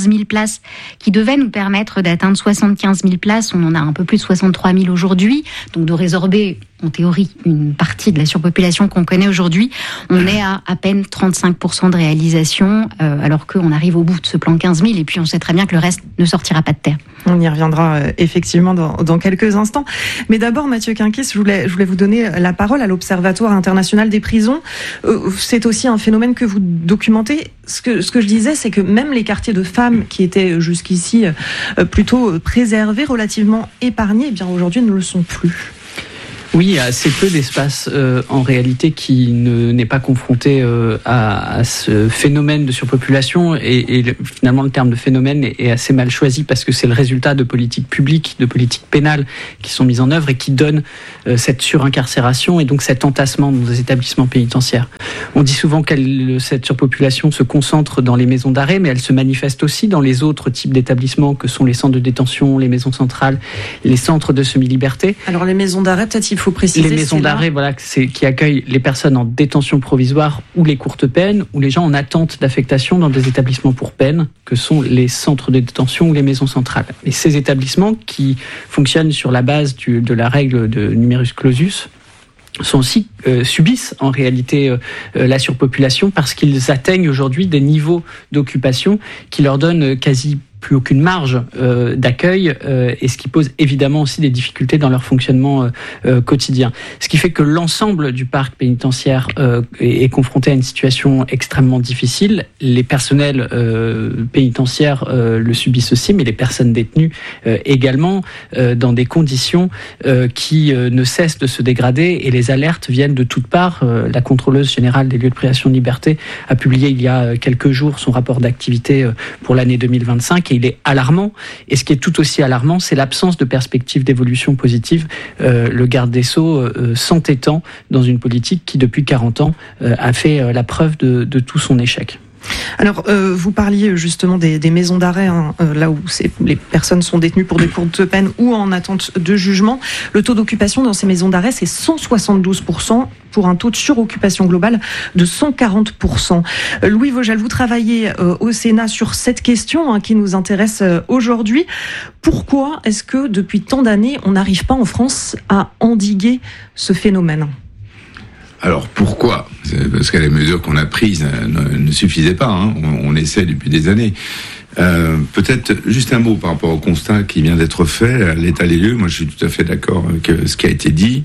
quinze mille places qui devaient nous permettre d'atteindre soixante-quinze mille places. On en a un peu plus de soixante-trois mille aujourd'hui, donc de résorber en théorie une partie de la surpopulation qu'on connaît aujourd'hui. On est à à peine trente-cinq pour cent de réalisation, euh, alors qu'on arrive au bout de ce plan quinze mille, et puis on sait très bien que le reste ne sortira pas de terre. On y reviendra euh, effectivement dans, dans quelques instants. Mais d'abord, Mathieu Quinquis, je voulais, je voulais vous donner la parole à l'Observatoire international des prisons. Euh, c'est aussi un phénomène que vous documentez. Ce que, ce que je disais, c'est que même les quartiers de femmes qui étaient jusqu'ici euh, plutôt préservés, relativement épargnés, eh bien aujourd'hui ne le sont plus. Oui, il y a assez peu d'espace euh, en réalité qui ne, n'est pas confronté euh, à, à ce phénomène de surpopulation, et, et le, finalement le terme de phénomène est, est assez mal choisi parce que c'est le résultat de politiques publiques, de politiques pénales qui sont mises en œuvre et qui donnent euh, cette surincarcération et donc cet entassement dans les établissements pénitentiaires. On dit souvent que cette surpopulation se concentre dans les maisons d'arrêt, mais elle se manifeste aussi dans les autres types d'établissements que sont les centres de détention, les maisons centrales, les centres de semi-liberté. Alors les maisons d'arrêt, peut-être il faut préciser. Les maisons d'arrêt, voilà, c'est, qui accueillent les personnes en détention provisoire ou les courtes peines, ou les gens en attente d'affectation dans des établissements pour peine, que sont les centres de détention ou les maisons centrales. Et ces établissements, qui fonctionnent sur la base du, de la règle de numerus clausus, sont aussi euh, subissent en réalité euh, la surpopulation parce qu'ils atteignent aujourd'hui des niveaux d'occupation qui leur donnent quasi plus aucune marge euh, d'accueil euh, et ce qui pose évidemment aussi des difficultés dans leur fonctionnement euh, euh, quotidien. Ce qui fait que l'ensemble du parc pénitentiaire euh, est, est confronté à une situation extrêmement difficile. Les personnels euh, pénitentiaires euh, le subissent aussi, mais les personnes détenues euh, également, euh, dans des conditions euh, qui euh, ne cessent de se dégrader, et les alertes viennent de toutes parts. Euh, la contrôleuse générale des lieux de privation de liberté a publié il y a quelques jours son rapport d'activité euh, pour l'année deux mille vingt-cinq, et il est alarmant. Et ce qui est tout aussi alarmant, c'est l'absence de perspective d'évolution positive. Euh, le garde des Sceaux euh, s'entêtant dans une politique qui, depuis quarante ans, euh, a fait euh, la preuve de, de tout son échec. Alors, euh, vous parliez justement des, des maisons d'arrêt, hein, euh, là où c'est, les personnes sont détenues pour des courtes peines ou en attente de jugement. Le taux d'occupation dans ces maisons d'arrêt, c'est cent soixante-douze pour cent pour un taux de suroccupation globale de cent quarante pour cent. Euh, Louis Vogel, vous travaillez euh, au Sénat sur cette question hein, qui nous intéresse euh, aujourd'hui. Pourquoi est-ce que depuis tant d'années, on n'arrive pas en France à endiguer ce phénomène ? Alors pourquoi ? Parce que les mesures qu'on a prises ne, ne suffisaient pas. Hein. On, on essaie depuis des années. Euh, peut-être juste un mot par rapport au constat qui vient d'être fait, à l'état des lieux. Moi, je suis tout à fait d'accord avec ce qui a été dit.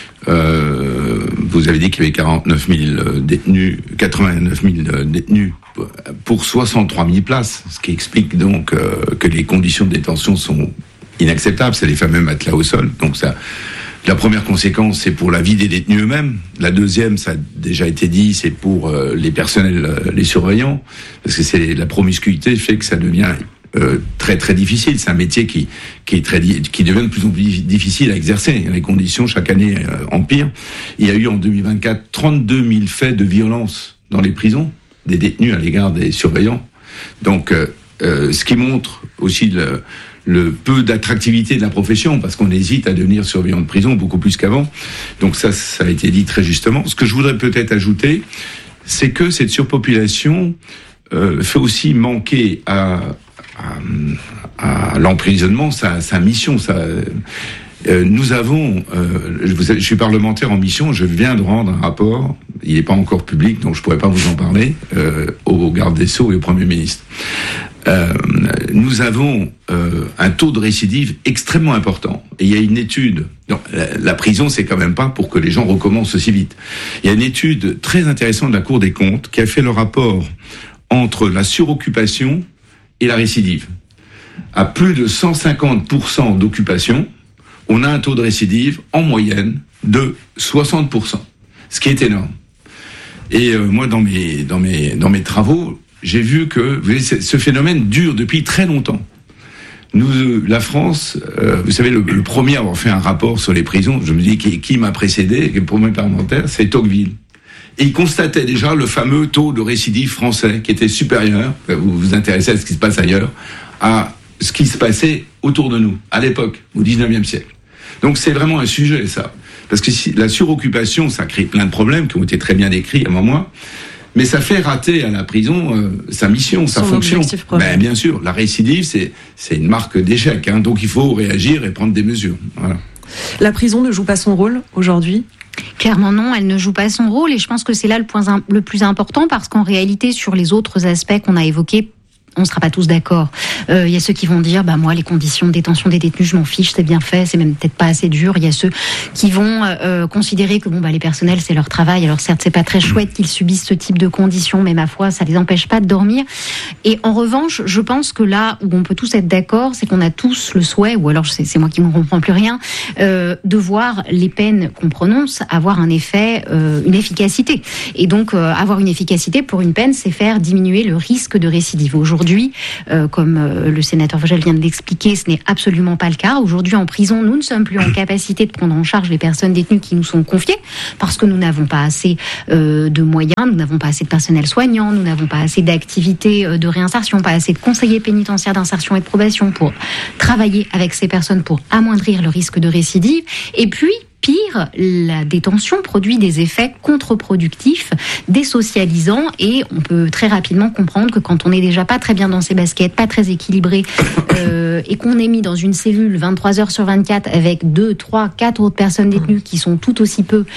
Euh, vous avez dit qu'il y avait quarante-neuf mille détenus, quatre-vingt-neuf mille détenus pour soixante-trois mille places, ce qui explique donc euh, que les conditions de détention sont inacceptables. C'est les fameux matelas au sol. Donc ça. La première conséquence, c'est pour la vie des détenus eux-mêmes. La deuxième, ça a déjà été dit, c'est pour euh, les personnels, euh, les surveillants, parce que c'est la promiscuité fait que ça devient euh, très très difficile. C'est un métier qui qui est très qui devient de plus en plus difficile à exercer. Les conditions chaque année euh, empirent. Il y a eu en deux mille vingt-quatre trente-deux mille faits de violence dans les prisons des détenus à l'égard des surveillants. Donc, euh, euh, ce qui montre aussi le le peu d'attractivité de la profession, parce qu'on hésite à devenir surveillant de prison beaucoup plus qu'avant. Donc ça, ça a été dit très justement. Ce que je voudrais peut-être ajouter, c'est que cette surpopulation euh, fait aussi manquer à, à, à l'emprisonnement sa, sa mission. Sa, euh, nous avons, euh, je, je suis parlementaire en mission, je viens de rendre un rapport, il n'est pas encore public, donc je pourrais pas vous en parler, euh, au garde des Sceaux et au Premier ministre. Euh, nous avons euh, un taux de récidive extrêmement important. Et il y a une étude, non, la, la prison c'est quand même pas pour que les gens recommencent aussi vite. Il y a une étude très intéressante de la Cour des comptes qui a fait le rapport entre la suroccupation et la récidive. À plus de cent cinquante pour cent d'occupation, on a un taux de récidive en moyenne de soixante pour cent, ce qui est énorme. Et euh, moi dans mes dans mes dans mes travaux, j'ai vu que vous voyez, ce phénomène dure depuis très longtemps. Nous, euh, la France, euh, vous savez, le, le premier à avoir fait un rapport sur les prisons, je me dis qui, qui m'a précédé, le premier parlementaire, c'est Tocqueville. Et il constatait déjà le fameux taux de récidive français qui était supérieur, vous vous intéressez à ce qui se passe ailleurs, à ce qui se passait autour de nous, à l'époque, au dix-neuvième siècle. Donc c'est vraiment un sujet, ça. Parce que si, la suroccupation, ça crée plein de problèmes qui ont été très bien décrits avant moi. Mais ça fait rater à la prison euh, sa mission, sa Son fonction. Ben, bien sûr, la récidive, c'est, c'est une marque d'échec. Hein, donc il faut réagir et prendre des mesures. Voilà. La prison ne joue pas son rôle aujourd'hui ? Clairement non, elle ne joue pas son rôle et je pense que c'est là le point le plus important parce qu'en réalité, sur les autres aspects qu'on a évoqués, on ne sera pas tous d'accord. Il euh, y a ceux qui vont dire, bah moi, les conditions de détention des détenus, je m'en fiche, c'est bien fait, c'est même peut-être pas assez dur. Il y a ceux qui vont euh, considérer que bon bah les personnels, c'est leur travail. Alors certes, c'est pas très chouette qu'ils subissent ce type de conditions, mais ma foi, ça les empêche pas de dormir. Et en revanche, je pense que là où on peut tous être d'accord, c'est qu'on a tous le souhait, ou alors c'est, c'est moi qui ne comprends plus rien, euh, de voir les peines qu'on prononce avoir un effet, euh, une efficacité. Et donc euh, avoir une efficacité pour une peine, c'est faire diminuer le risque de récidive. Aujourd'hui, Aujourd'hui, euh, comme euh, le sénateur Vogel vient de l'expliquer, ce n'est absolument pas le cas. Aujourd'hui, en prison, nous ne sommes plus en capacité de prendre en charge les personnes détenues qui nous sont confiées parce que nous n'avons pas assez euh, de moyens, nous n'avons pas assez de personnel soignant, nous n'avons pas assez d'activités euh, de réinsertion, pas assez de conseillers pénitentiaires d'insertion et de probation pour travailler avec ces personnes pour amoindrir le risque de récidive. Et puis, pire, la détention produit des effets contre-productifs, désocialisants, et on peut très rapidement comprendre que quand on n'est déjà pas très bien dans ses baskets, pas très équilibré, euh, et qu'on est mis dans une cellule vingt-trois heures sur vingt-quatre avec deux, trois, quatre autres personnes détenues qui sont tout aussi peu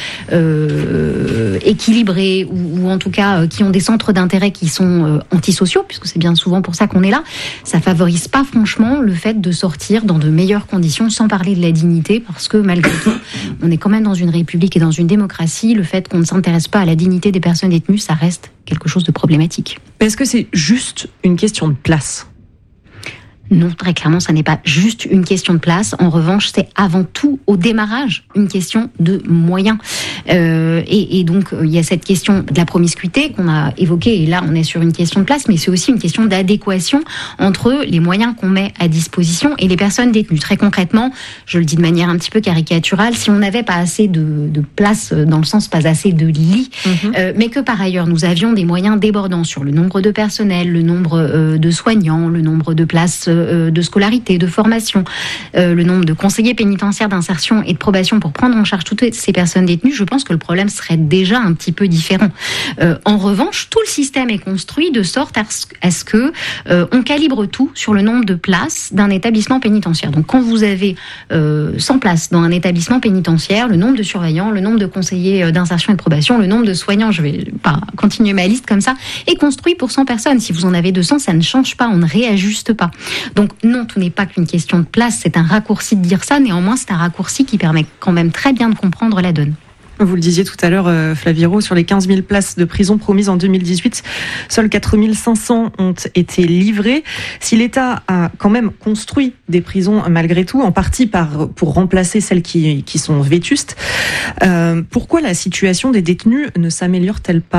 euh, équilibrées, ou, ou en tout cas euh, qui ont des centres d'intérêt qui sont euh, antisociaux, puisque c'est bien souvent pour ça qu'on est là, ça favorise pas franchement le fait de sortir dans de meilleures conditions, sans parler de la dignité, parce que malgré tout, on est quand même dans une république et dans une démocratie. Le fait qu'on ne s'intéresse pas à la dignité des personnes détenues, ça reste quelque chose de problématique. Est-ce que c'est juste une question de place ? Non, très clairement, ça n'est pas juste une question de place. En revanche, c'est avant tout, au démarrage, une question de moyens. Euh, et, et donc, il y a cette question de la promiscuité qu'on a évoquée. Et là, on est sur une question de place, mais c'est aussi une question d'adéquation entre les moyens qu'on met à disposition et les personnes détenues. Très concrètement, je le dis de manière un petit peu caricaturale, si on n'avait pas assez de, de place, dans le sens pas assez de lits, mmh. euh, mais que par ailleurs, nous avions des moyens débordants sur le nombre de personnel, le nombre euh, de soignants, le nombre de places de scolarité, de formation, euh, le nombre de conseillers pénitentiaires d'insertion et de probation pour prendre en charge toutes ces personnes détenues, je pense que le problème serait déjà un petit peu différent. Euh, en revanche, tout le système est construit de sorte à ce, à ce que euh, on calibre tout sur le nombre de places d'un établissement pénitentiaire. Donc quand vous avez euh, cent places dans un établissement pénitentiaire, le nombre de surveillants, le nombre de conseillers d'insertion et de probation, le nombre de soignants, je vais pas continuer ma liste comme ça, est construit pour cent personnes. Si vous en avez deux cents, ça ne change pas, on ne réajuste pas. Donc non, tout n'est pas qu'une question de place, c'est un raccourci de dire ça, néanmoins c'est un raccourci qui permet quand même très bien de comprendre la donne. Vous le disiez tout à l'heure, euh, Flaviro, sur les quinze mille places de prison promises en deux mille dix-huit, seules quatre mille cinq cents ont été livrées. Si l'État a quand même construit des prisons malgré tout, en partie par, pour remplacer celles qui, qui sont vétustes, euh, pourquoi la situation des détenus ne s'améliore-t-elle pas ?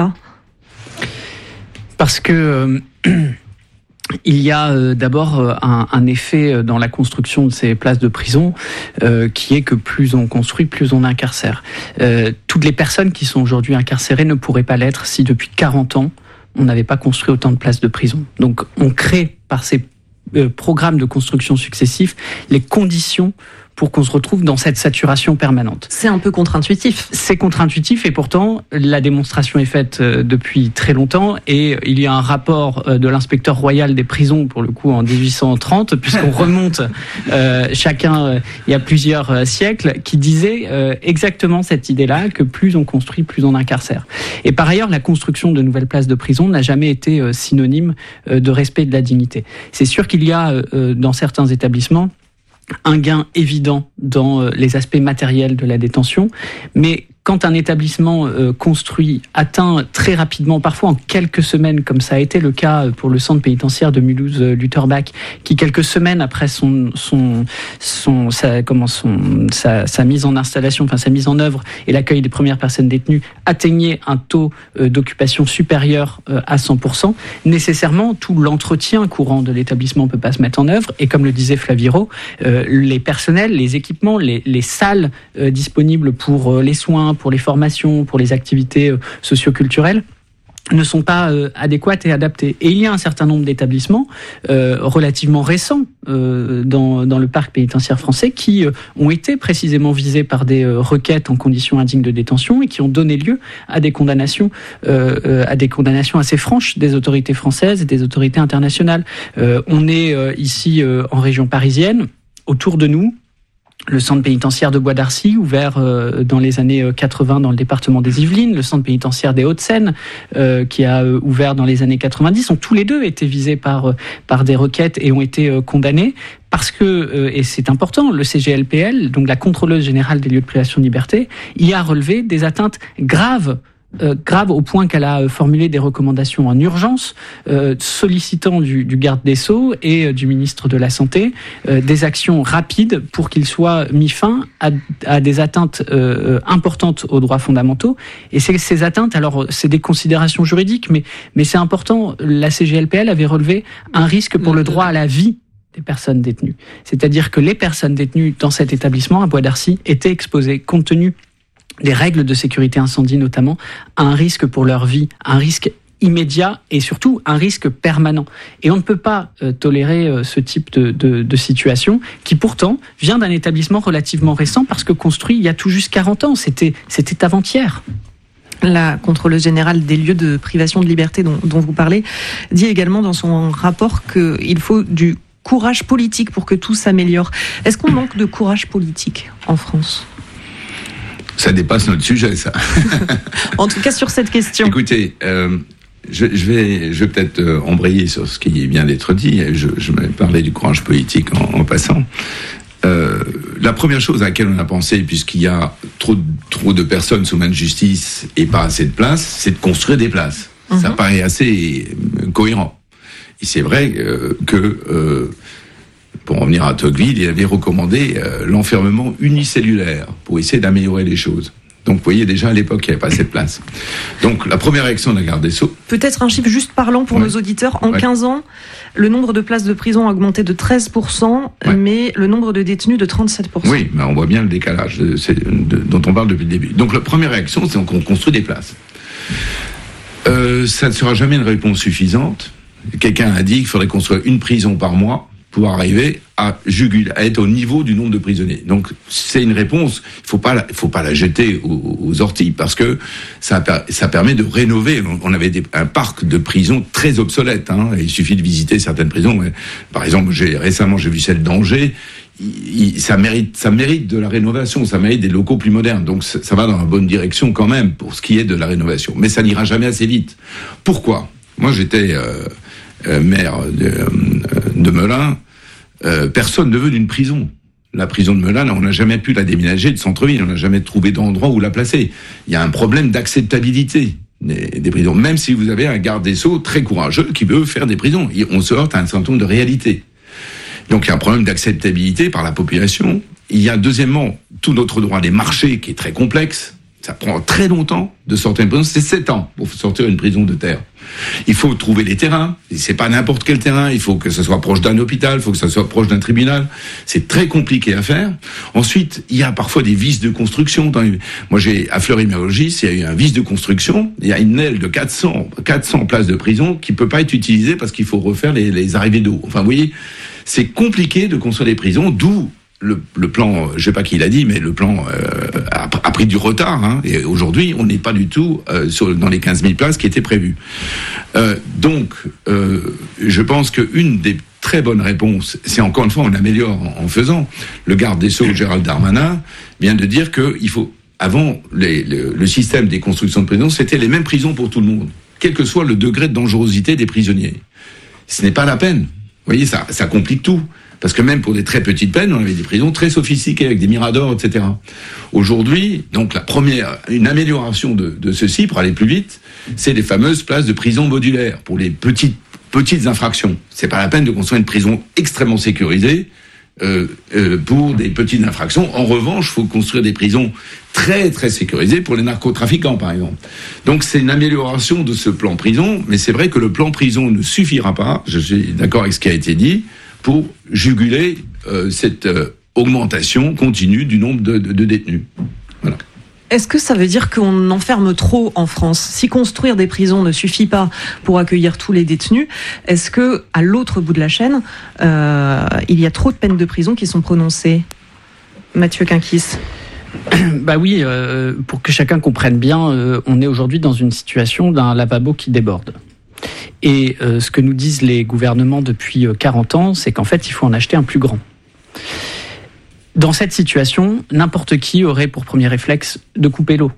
Parce que... Euh, Il y a euh, d'abord euh, un, un effet dans la construction de ces places de prison euh, qui est que plus on construit, plus on incarcère. Euh, toutes les personnes qui sont aujourd'hui incarcérées ne pourraient pas l'être si depuis quarante ans, on n'avait pas construit autant de places de prison. Donc on crée par ces euh, programmes de construction successifs les conditions pour qu'on se retrouve dans cette saturation permanente. C'est un peu contre-intuitif. C'est contre-intuitif et pourtant, la démonstration est faite depuis très longtemps et il y a un rapport de l'inspecteur royal des prisons, pour le coup, en dix-huit cent trente, puisqu'on remonte euh, chacun euh, il y a plusieurs euh, siècles, qui disait euh, exactement cette idée-là, que plus on construit, plus on incarcère. Et par ailleurs, la construction de nouvelles places de prison n'a jamais été euh, synonyme euh, de respect de la dignité. C'est sûr qu'il y a, euh, dans certains établissements, un gain évident dans les aspects matériels de la détention, mais quand un établissement euh, construit atteint très rapidement, parfois en quelques semaines, comme ça a été le cas pour le centre pénitentiaire de Mulhouse-Lutterbach, qui quelques semaines après son son son sa comment son sa, sa mise en installation, enfin sa mise en œuvre et l'accueil des premières personnes détenues atteignait un taux euh, d'occupation supérieur euh, à cent pour cent, nécessairement tout l'entretien courant de l'établissement peut pas se mettre en œuvre. Et comme le disait Flaviro, euh, les personnels, les équipements, les, les salles euh, disponibles pour euh, les soins, pour les formations, pour les activités euh, socioculturelles ne sont pas euh, adéquates et adaptées. Et il y a un certain nombre d'établissements euh, relativement récents euh, dans, dans le parc pénitentiaire français qui euh, ont été précisément visés par des euh, requêtes en conditions indignes de détention et qui ont donné lieu à des condamnations, euh, euh, à des condamnations assez franches des autorités françaises et des autorités internationales. Euh, on est euh, ici euh, en région parisienne, autour de nous. Le centre pénitentiaire de Bois d'Arcy, ouvert euh, dans les années quatre-vingts dans le département des Yvelines, le centre pénitentiaire des Hauts-de-Seine, euh, qui a euh, ouvert dans les années quatre-vingt-dix, ont tous les deux été visés par, par des requêtes et ont été euh, condamnés. Parce que, euh, et c'est important, le C G L P L, donc la contrôleuse générale des lieux de privation de liberté, y a relevé des atteintes graves Euh, grave au point qu'elle a formulé des recommandations en urgence, euh, sollicitant du, du garde des Sceaux et euh, du ministre de la Santé euh, des actions rapides pour qu'il soit mis fin à, à des atteintes euh, importantes aux droits fondamentaux. Et ces, ces atteintes, alors c'est des considérations juridiques, mais, mais c'est important, la C G L P L avait relevé un risque pour le droit à la vie des personnes détenues. C'est-à-dire que les personnes détenues dans cet établissement à Bois d'Arcy étaient exposées, compte tenu des règles de sécurité incendie notamment, à un risque pour leur vie, un risque immédiat et surtout un risque permanent. Et on ne peut pas euh, tolérer euh, ce type de, de, de situation qui pourtant vient d'un établissement relativement récent parce que construit il y a tout juste quarante ans, c'était, c'était avant-hier. La contrôleuse générale des lieux de privation de liberté dont, dont vous parlez dit également dans son rapport qu'il faut du courage politique pour que tout s'améliore. Est-ce qu'on manque de courage politique en France ? Ça dépasse notre sujet, ça. En tout cas, sur cette question. Écoutez, euh, je, je vais, je vais peut-être euh, embrayer sur ce qui vient d'être dit. Je, je vais parler du courage politique en, en passant. Euh, la première chose à laquelle on a pensé, puisqu'il y a trop, trop de personnes sous main de justice et pas assez de places, c'est de construire des places. Mm-hmm. Ça paraît assez cohérent. Et c'est vrai euh, que... Euh, pour revenir à Tocqueville, il avait recommandé euh, l'enfermement unicellulaire pour essayer d'améliorer les choses. Donc, vous voyez, déjà, à l'époque, il n'y avait pas assez de place. Donc, la première réaction de la garde des Sceaux... Peut-être un chiffre juste parlant pour ouais. nos auditeurs. En ouais. quinze ans, le nombre de places de prison a augmenté de treize pour cent, ouais. mais le nombre de détenus de trente-sept pour cent. Oui, mais on voit bien le décalage de, de, dont on parle depuis le début. Donc, la première réaction, c'est qu'on construit des places. Euh, ça ne sera jamais une réponse suffisante. Quelqu'un a dit qu'il faudrait construire une prison par mois pour arriver à juguler, à être au niveau du nombre de prisonniers. Donc c'est une réponse. Il faut pas, la, faut pas la jeter aux, aux orties parce que ça, ça permet de rénover. On avait des, un parc de prisons très obsolète. Hein. Il suffit de visiter certaines prisons. Par exemple, j'ai récemment j'ai vu celle d'Angers. Il, il, ça mérite, ça mérite de la rénovation. Ça mérite des locaux plus modernes. Donc ça, ça va dans la bonne direction quand même pour ce qui est de la rénovation. Mais ça n'ira jamais assez vite. Pourquoi ? Moi, j'étais euh, euh, maire de, euh, de Melun. Euh, personne ne veut d'une prison. La prison de Melun, on n'a jamais pu la déménager de centre-ville. On n'a jamais trouvé d'endroit où la placer. Il y a un problème d'acceptabilité des, des prisons. Même si vous avez un garde des Sceaux très courageux qui veut faire des prisons. On se heurte à un certain nombre de réalités. Donc il y a un problème d'acceptabilité par la population. Il y a deuxièmement tout notre droit des marchés qui est très complexe. Ça prend très longtemps de sortir une prison. C'est sept ans pour sortir une prison de terre. Il faut trouver les terrains. Et c'est pas n'importe quel terrain. Il faut que ce soit proche d'un hôpital. Il faut que ce soit proche d'un tribunal. C'est très compliqué à faire. Ensuite, il y a parfois des vices de construction. Dans les... Moi, j'ai à Fleury-Mérogis, il y a eu un vice de construction. Il y a une aile de quatre cents, quatre cents places de prison qui peut pas être utilisée parce qu'il faut refaire les, les arrivées d'eau. Enfin, vous voyez, c'est compliqué de construire des prisons. D'où Le, le plan, je sais pas qui l'a dit, mais le plan euh, a, a pris du retard. Hein, et aujourd'hui, on n'est pas du tout euh, sur, dans les quinze mille places qui étaient prévues. Euh, donc, euh, je pense qu'une des très bonnes réponses, c'est encore une fois, on améliore en, en faisant. Le garde des Sceaux, Gérald Darmanin, vient de dire que il faut, avant, les, le, le système des constructions de prisons, c'était les mêmes prisons pour tout le monde, quel que soit le degré de dangerosité des prisonniers. Ce n'est pas la peine. Vous voyez, ça, ça complique tout. Parce que même pour des très petites peines, on avait des prisons très sophistiquées avec des miradors, et cetera. Aujourd'hui, donc la première, une amélioration de, de ceci pour aller plus vite, c'est les fameuses places de prison modulaires pour les petites petites infractions. C'est pas la peine de construire une prison extrêmement sécurisée euh, euh, pour des petites infractions. En revanche, il faut construire des prisons très très sécurisées pour les narcotrafiquants, par exemple. Donc c'est une amélioration de ce plan prison, mais c'est vrai que le plan prison ne suffira pas. Je suis d'accord avec ce qui a été dit. Pour juguler euh, cette euh, augmentation continue du nombre de, de, de détenus. Voilà. Est-ce que ça veut dire qu'on enferme trop en France ? Si construire des prisons ne suffit pas pour accueillir tous les détenus, est-ce que à l'autre bout de la chaîne, euh, il y a trop de peines de prison qui sont prononcées ? Mathieu Quinquis. Bah oui, euh, pour que chacun comprenne bien, euh, on est aujourd'hui dans une situation d'un lavabo qui déborde. Et euh, ce que nous disent les gouvernements depuis quarante ans, c'est qu'en fait, il faut en acheter un plus grand. Dans cette situation, n'importe qui aurait pour premier réflexe de couper l'eau.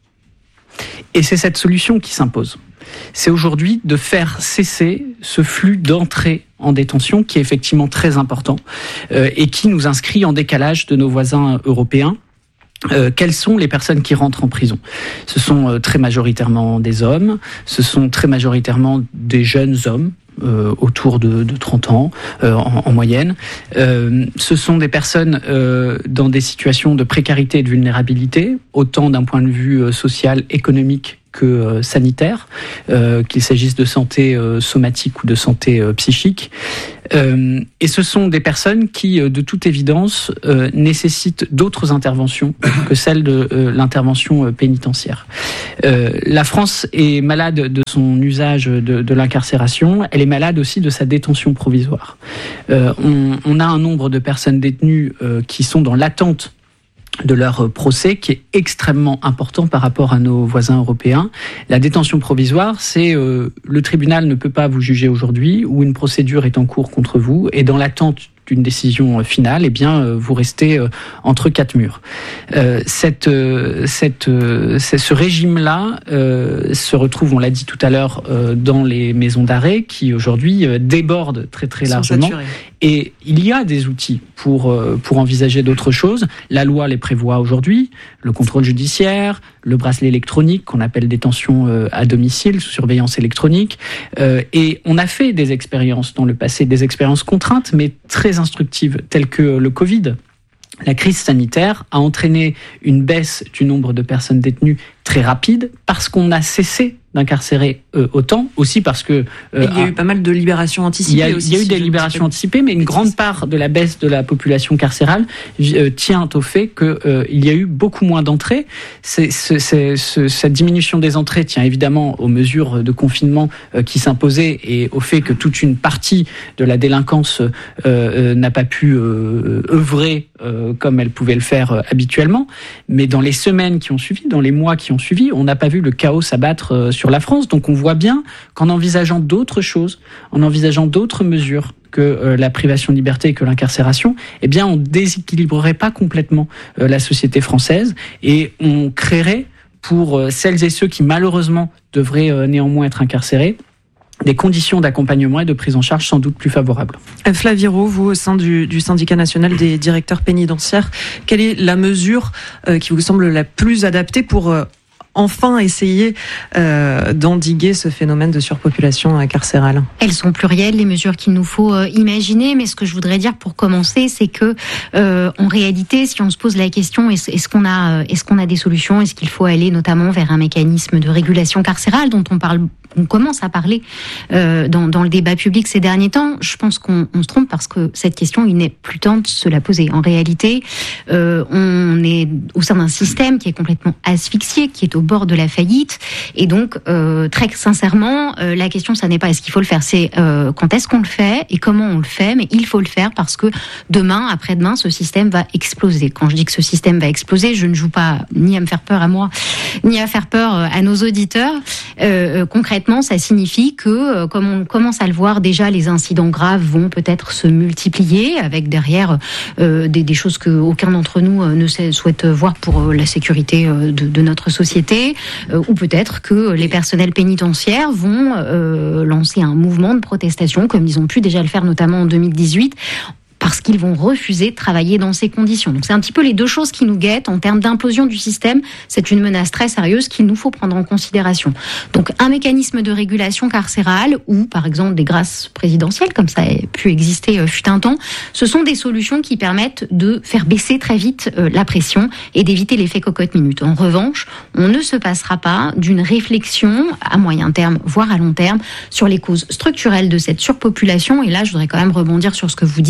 Et c'est cette solution qui s'impose. C'est aujourd'hui de faire cesser ce flux d'entrée en détention qui est effectivement très important euh, et qui nous inscrit en décalage de nos voisins européens. Euh, quelles sont les personnes qui rentrent en prison ? Ce sont euh, très majoritairement des hommes, ce sont très majoritairement des jeunes hommes, euh, autour de, de trente ans euh, en, en moyenne. Euh, ce sont des personnes euh, dans des situations de précarité et de vulnérabilité, autant d'un point de vue euh, social, économique que euh, sanitaire, euh, qu'il s'agisse de santé euh, somatique ou de santé euh, psychique. Euh, et ce sont des personnes qui, euh, de toute évidence, euh, nécessitent d'autres interventions que celles de euh, l'intervention euh, pénitentiaire. Euh, la France est malade de son usage de, de l'incarcération, elle est malade aussi de sa détention provisoire. Euh, on, on a un nombre de personnes détenues euh, qui sont dans l'attente de leur procès qui est extrêmement important par rapport à nos voisins européens. La détention provisoire, c'est euh, le tribunal ne peut pas vous juger aujourd'hui ou une procédure est en cours contre vous et dans l'attente d'une décision finale, eh bien, euh, vous restez euh, entre quatre murs. Euh, cette, euh, cette, euh, ce régime-là euh, se retrouve, on l'a dit tout à l'heure, euh, dans les maisons d'arrêt qui aujourd'hui euh, débordent très très largement. Et il y a des outils pour euh, pour envisager d'autres choses. La loi les prévoit aujourd'hui, le contrôle judiciaire, le bracelet électronique qu'on appelle détention euh, à domicile, sous surveillance électronique. Euh, et on a fait des expériences dans le passé, des expériences contraintes, mais très instructives, telles que le Covid. La crise sanitaire a entraîné une baisse du nombre de personnes détenues très rapide parce qu'on a cessé d'incarcérer euh, autant, aussi parce que... Euh, il y a eu pas mal de libérations anticipées. Il y a, aussi, il y a eu si des libérations anticipées, mais une grande part de la baisse de la population carcérale euh, tient au fait qu'il euh, y a eu beaucoup moins d'entrées. C'est, c'est, c'est, c'est, cette diminution des entrées tient évidemment aux mesures de confinement euh, qui s'imposaient et au fait que toute une partie de la délinquance euh, euh, n'a pas pu euh, œuvrer euh, comme elle pouvait le faire euh, habituellement. Mais dans les semaines qui ont suivi, dans les mois qui ont suivi, on n'a pas vu le chaos s'abattre euh, sur la France. Donc on voit bien qu'en envisageant d'autres choses, en envisageant d'autres mesures que euh, la privation de liberté et que l'incarcération, eh bien on déséquilibrerait pas complètement euh, la société française et on créerait pour euh, celles et ceux qui malheureusement devraient euh, néanmoins être incarcérés des conditions d'accompagnement et de prise en charge sans doute plus favorables. Flavie Rault, vous au sein du, du syndicat national des directeurs pénitentiaires, quelle est la mesure euh, qui vous semble la plus adaptée pour euh, enfin essayer euh, d'endiguer ce phénomène de surpopulation carcérale? Elles sont plurielles, les mesures qu'il nous faut euh, imaginer, mais ce que je voudrais dire pour commencer, c'est que euh, en réalité, si on se pose la question, est-ce, est-ce qu'on a, est-ce qu'on a des solutions, est-ce qu'il faut aller notamment vers un mécanisme de régulation carcérale dont on parle, on commence à parler euh, dans, dans le débat public ces derniers temps. Je pense qu'on on se trompe parce que cette question, il n'est plus temps de se la poser. En réalité, euh, on est au sein d'un système qui est complètement asphyxié, qui est au bord de la faillite, et donc euh, très sincèrement, euh, la question, ça n'est pas est-ce qu'il faut le faire, c'est euh, quand est-ce qu'on le fait et comment on le fait, mais il faut le faire parce que demain, après-demain, ce système va exploser. Quand je dis que ce système va exploser, je ne joue pas ni à me faire peur à moi, ni à faire peur à nos auditeurs. Euh, concrètement, ça signifie que, euh, comme on commence à le voir déjà, les incidents graves vont peut-être se multiplier, avec derrière euh, des, des choses que aucun d'entre nous euh, ne souhaite voir pour euh, la sécurité euh, de, de notre société. Euh, ou peut-être que les personnels pénitentiaires vont euh, lancer un mouvement de protestation, comme ils ont pu déjà le faire notamment en deux mille dix-huit, parce qu'ils vont refuser de travailler dans ces conditions. Donc c'est un petit peu les deux choses qui nous guettent en termes d'implosion du système. C'est une menace très sérieuse qu'il nous faut prendre en considération. Donc un mécanisme de régulation carcérale ou par exemple des grâces présidentielles, comme ça a pu exister euh, fut un temps, ce sont des solutions qui permettent de faire baisser très vite euh, la pression et d'éviter l'effet cocotte-minute. En revanche, on ne se passera pas d'une réflexion à moyen terme, voire à long terme, sur les causes structurelles de cette surpopulation. Et là, je voudrais quand même rebondir sur ce que vous disiez tout à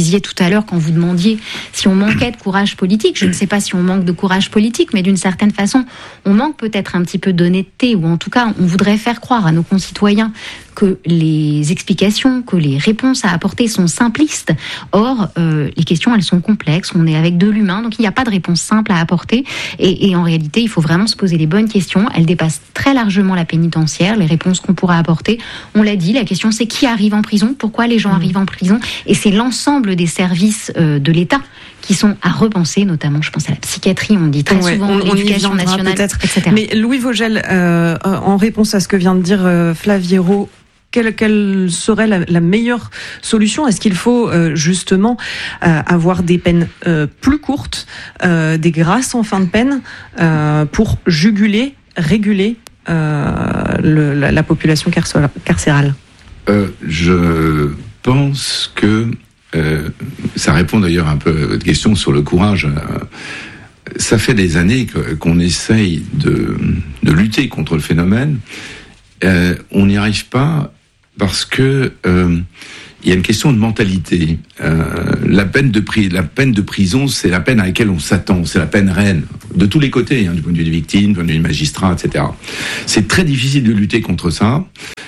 à l'heure quand vous demandiez si on manquait de courage politique. Je ne sais pas si on manque de courage politique, mais d'une certaine façon, on manque peut-être un petit peu d'honnêteté, ou en tout cas, on voudrait faire croire à nos concitoyens que les explications, que les réponses à apporter sont simplistes. Or, euh, les questions, elles sont complexes. On est avec de l'humain, donc il n'y a pas de réponse simple à apporter. Et, et en réalité, il faut vraiment se poser les bonnes questions. Elles dépassent très largement la pénitentiaire, les réponses qu'on pourra apporter. On l'a dit, la question c'est qui arrive en prison, pourquoi les gens mmh. arrivent en prison, et c'est l'ensemble des services euh, de l'État qui sont à repenser, notamment, je pense à la psychiatrie, on dit très ouais, souvent, on, l'éducation on nationale, peut-être. et cetera. Mais Louis Vogel, euh, en réponse à ce que vient de dire euh, Flaviero, Quelle, quelle serait la, la meilleure solution ? Est-ce qu'il faut euh, justement euh, avoir des peines euh, plus courtes, euh, des grâces en fin de peine, euh, pour juguler, réguler euh, le, la, la population carcérale ? euh, Je pense que euh, ça répond d'ailleurs un peu à votre question sur le courage. Ça fait des années que, qu'on essaye de, de lutter contre le phénomène. Euh, on n'y arrive pas parce que euh, il y a une question de mentalité. Euh, la peine de pri- la peine de prison, c'est la peine à laquelle on s'attend, c'est la peine reine de tous les côtés, hein, du point de vue des victimes, du point de vue des magistrats, et cetera. C'est très difficile de lutter contre ça.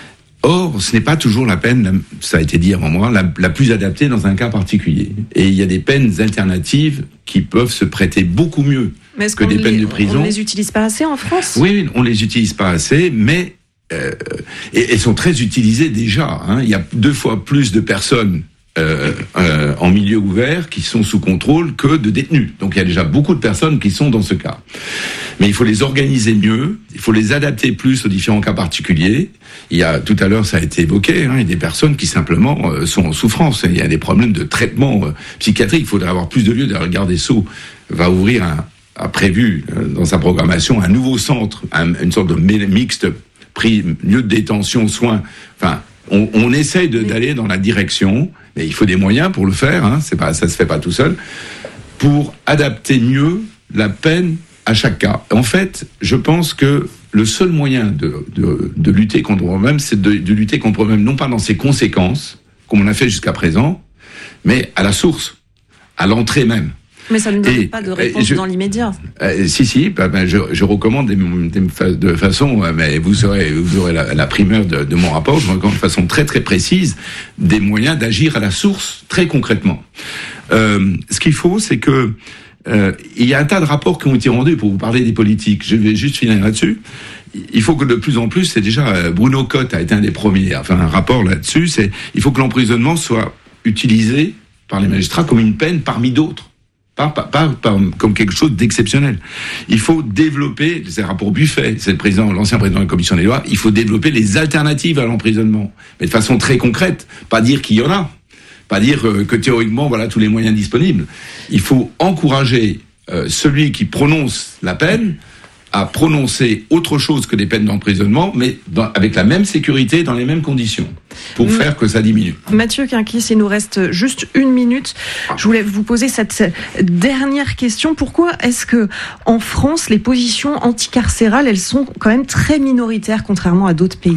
Or, ce n'est pas toujours la peine, ça a été dit avant moi, la, la plus adaptée dans un cas particulier. Et il y a des peines alternatives qui peuvent se prêter beaucoup mieux que des peines les, de prison. On ne les utilise pas assez en France ? Oui, on les utilise pas assez, mais euh, et, et sont très utilisées déjà. Hein. Il y a deux fois plus de personnes euh, euh, en milieu ouvert qui sont sous contrôle que de détenus. Donc il y a déjà beaucoup de personnes qui sont dans ce cas. Mais il faut les organiser mieux, il faut les adapter plus aux différents cas particuliers. Il y a, tout à l'heure, ça a été évoqué, hein, il y a des personnes qui simplement euh, sont en souffrance. Il y a des problèmes de traitement euh, psychiatrique. Il faudrait avoir plus de lieux. D'ailleurs, le garde des Sceaux va ouvrir, un, a prévu euh, dans sa programmation un nouveau centre, un, une sorte de mixte, prix, lieu de détention, soins. Enfin, on, on essaye de, d'aller dans la direction, mais il faut des moyens pour le faire. Hein, c'est pas, ça se fait pas tout seul. Pour adapter mieux la peine à chaque cas. En fait, je pense que le seul moyen de, de, de lutter contre le problème, c'est de, de lutter contre le problème, non pas dans ses conséquences, comme on a fait jusqu'à présent, mais à la source, à l'entrée même. Mais ça ne donne et, pas de réponse je, dans l'immédiat. Euh, si, si, bah, bah, je, je recommande des, des, de façon, mais vous aurez, vous aurez la, la primeur de, de mon rapport, je recommande de façon très très précise des moyens d'agir à la source, très concrètement. Euh, ce qu'il faut, c'est que Euh, il y a un tas de rapports qui ont été rendus pour vous parler des politiques. Je vais juste finir là-dessus. Il faut que de plus en plus, c'est déjà Bruno Cotte a été un des premiers, enfin un rapport là-dessus, c'est il faut que l'emprisonnement soit utilisé par les magistrats comme une peine parmi d'autres, pas, pas, pas, pas comme quelque chose d'exceptionnel. Il faut développer, c'est un rapport Buffet, c'est le président, l'ancien président de la commission des lois, il faut développer les alternatives à l'emprisonnement, mais de façon très concrète, pas dire qu'il y en a. Pas dire que théoriquement, voilà tous les moyens disponibles. Il faut encourager euh, celui qui prononce la peine à prononcer autre chose que des peines d'emprisonnement, mais dans, avec la même sécurité, dans les mêmes conditions, pour M- faire que ça diminue. Mathieu Quinquis, il nous reste juste une minute. Je voulais vous poser cette dernière question. Pourquoi est-ce que, en France, les positions anticarcérales, elles sont quand même très minoritaires, contrairement à d'autres pays ?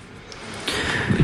Pourquoi ?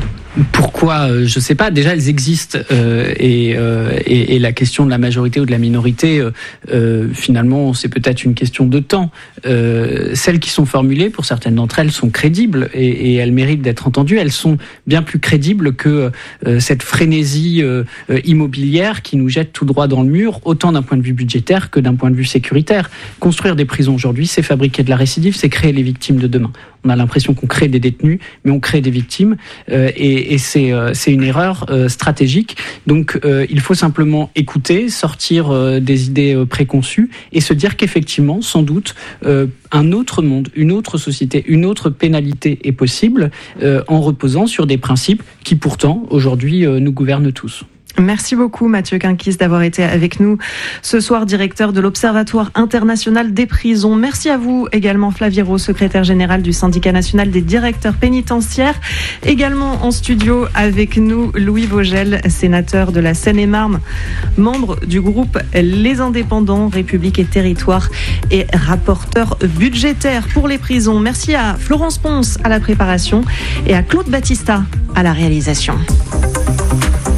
Je ne sais pas. Déjà, elles existent euh, et, euh, et, et la question de la majorité ou de la minorité, euh, euh, finalement, c'est peut-être une question de temps. Euh, celles qui sont formulées, pour certaines d'entre elles, sont crédibles et, et elles méritent d'être entendues. Elles sont bien plus crédibles que euh, cette frénésie euh, immobilière qui nous jette tout droit dans le mur, autant d'un point de vue budgétaire que d'un point de vue sécuritaire. Construire des prisons aujourd'hui, c'est fabriquer de la récidive, c'est créer les victimes de demain. On a l'impression qu'on crée des détenus, mais on crée des victimes, euh, et, et c'est, euh, c'est une erreur euh, stratégique. Donc, euh, il faut simplement écouter, sortir euh, des idées euh, préconçues et se dire qu'effectivement, sans doute, euh, un autre monde, une autre société, une autre pénalité est possible euh, en reposant sur des principes qui, pourtant, aujourd'hui, euh, nous gouvernent tous. Merci beaucoup Mathieu Quinquis d'avoir été avec nous ce soir, directeur de l'Observatoire international des prisons. Merci à vous également Flaviero, secrétaire général du syndicat national des directeurs pénitentiaires. Également en studio avec nous Louis Vogel, sénateur de la Seine-et-Marne, membre du groupe Les Indépendants, République et Territoire et rapporteur budgétaire pour les prisons. Merci à Florence Ponce à la préparation et à Claude Battista à la réalisation.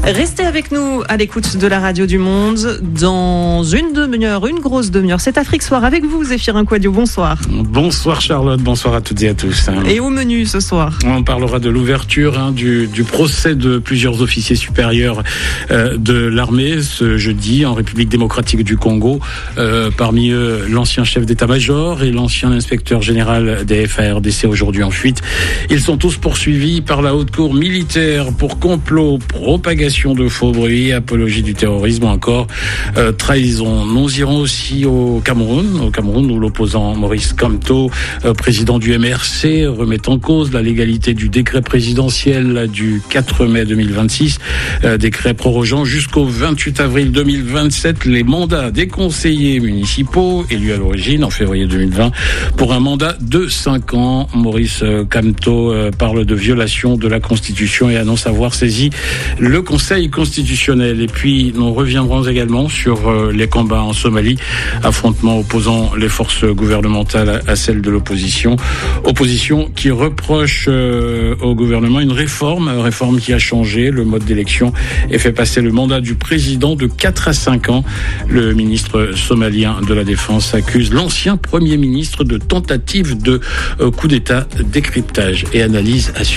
Restez avec nous à l'écoute de la radio du Monde. Dans une demi-heure, une grosse demi-heure, c'est Afrique Soir avec vous, Zéphirin Quadio. Bonsoir. Bonsoir Charlotte, bonsoir à toutes et à tous. Et au menu ce soir, on parlera de l'ouverture hein, du, du procès de plusieurs officiers supérieurs euh, de l'armée ce jeudi en République démocratique du Congo. Euh, parmi eux, l'ancien chef d'état-major et l'ancien inspecteur général des F A R D C aujourd'hui en fuite. Ils sont tous poursuivis par la haute cour militaire pour complot, propagation de faux bruits, apologie du terrorisme ou encore euh, trahison. Nous irons aussi au Cameroun, au Cameroun où l'opposant Maurice Kamto, euh, président du M R C, remet en cause la légalité du décret présidentiel du quatre mai deux mille vingt-six, euh, décret prorogeant jusqu'au vingt-huit avril deux mille vingt-sept les mandats des conseillers municipaux élus à l'origine en février deux mille vingt pour un mandat de cinq ans. Maurice Kamto euh, parle de violation de la Constitution et annonce avoir saisi le Conseil constitutionnel. Et puis nous reviendrons également sur euh, les combats en Somalie, affrontements opposant les forces gouvernementales à celles de l'opposition. Opposition qui reproche euh, au gouvernement une réforme, une réforme qui a changé le mode d'élection et fait passer le mandat du président de quatre à cinq ans. Le ministre somalien de la Défense accuse l'ancien Premier ministre de tentative de euh, coup d'État, décryptage et analyse à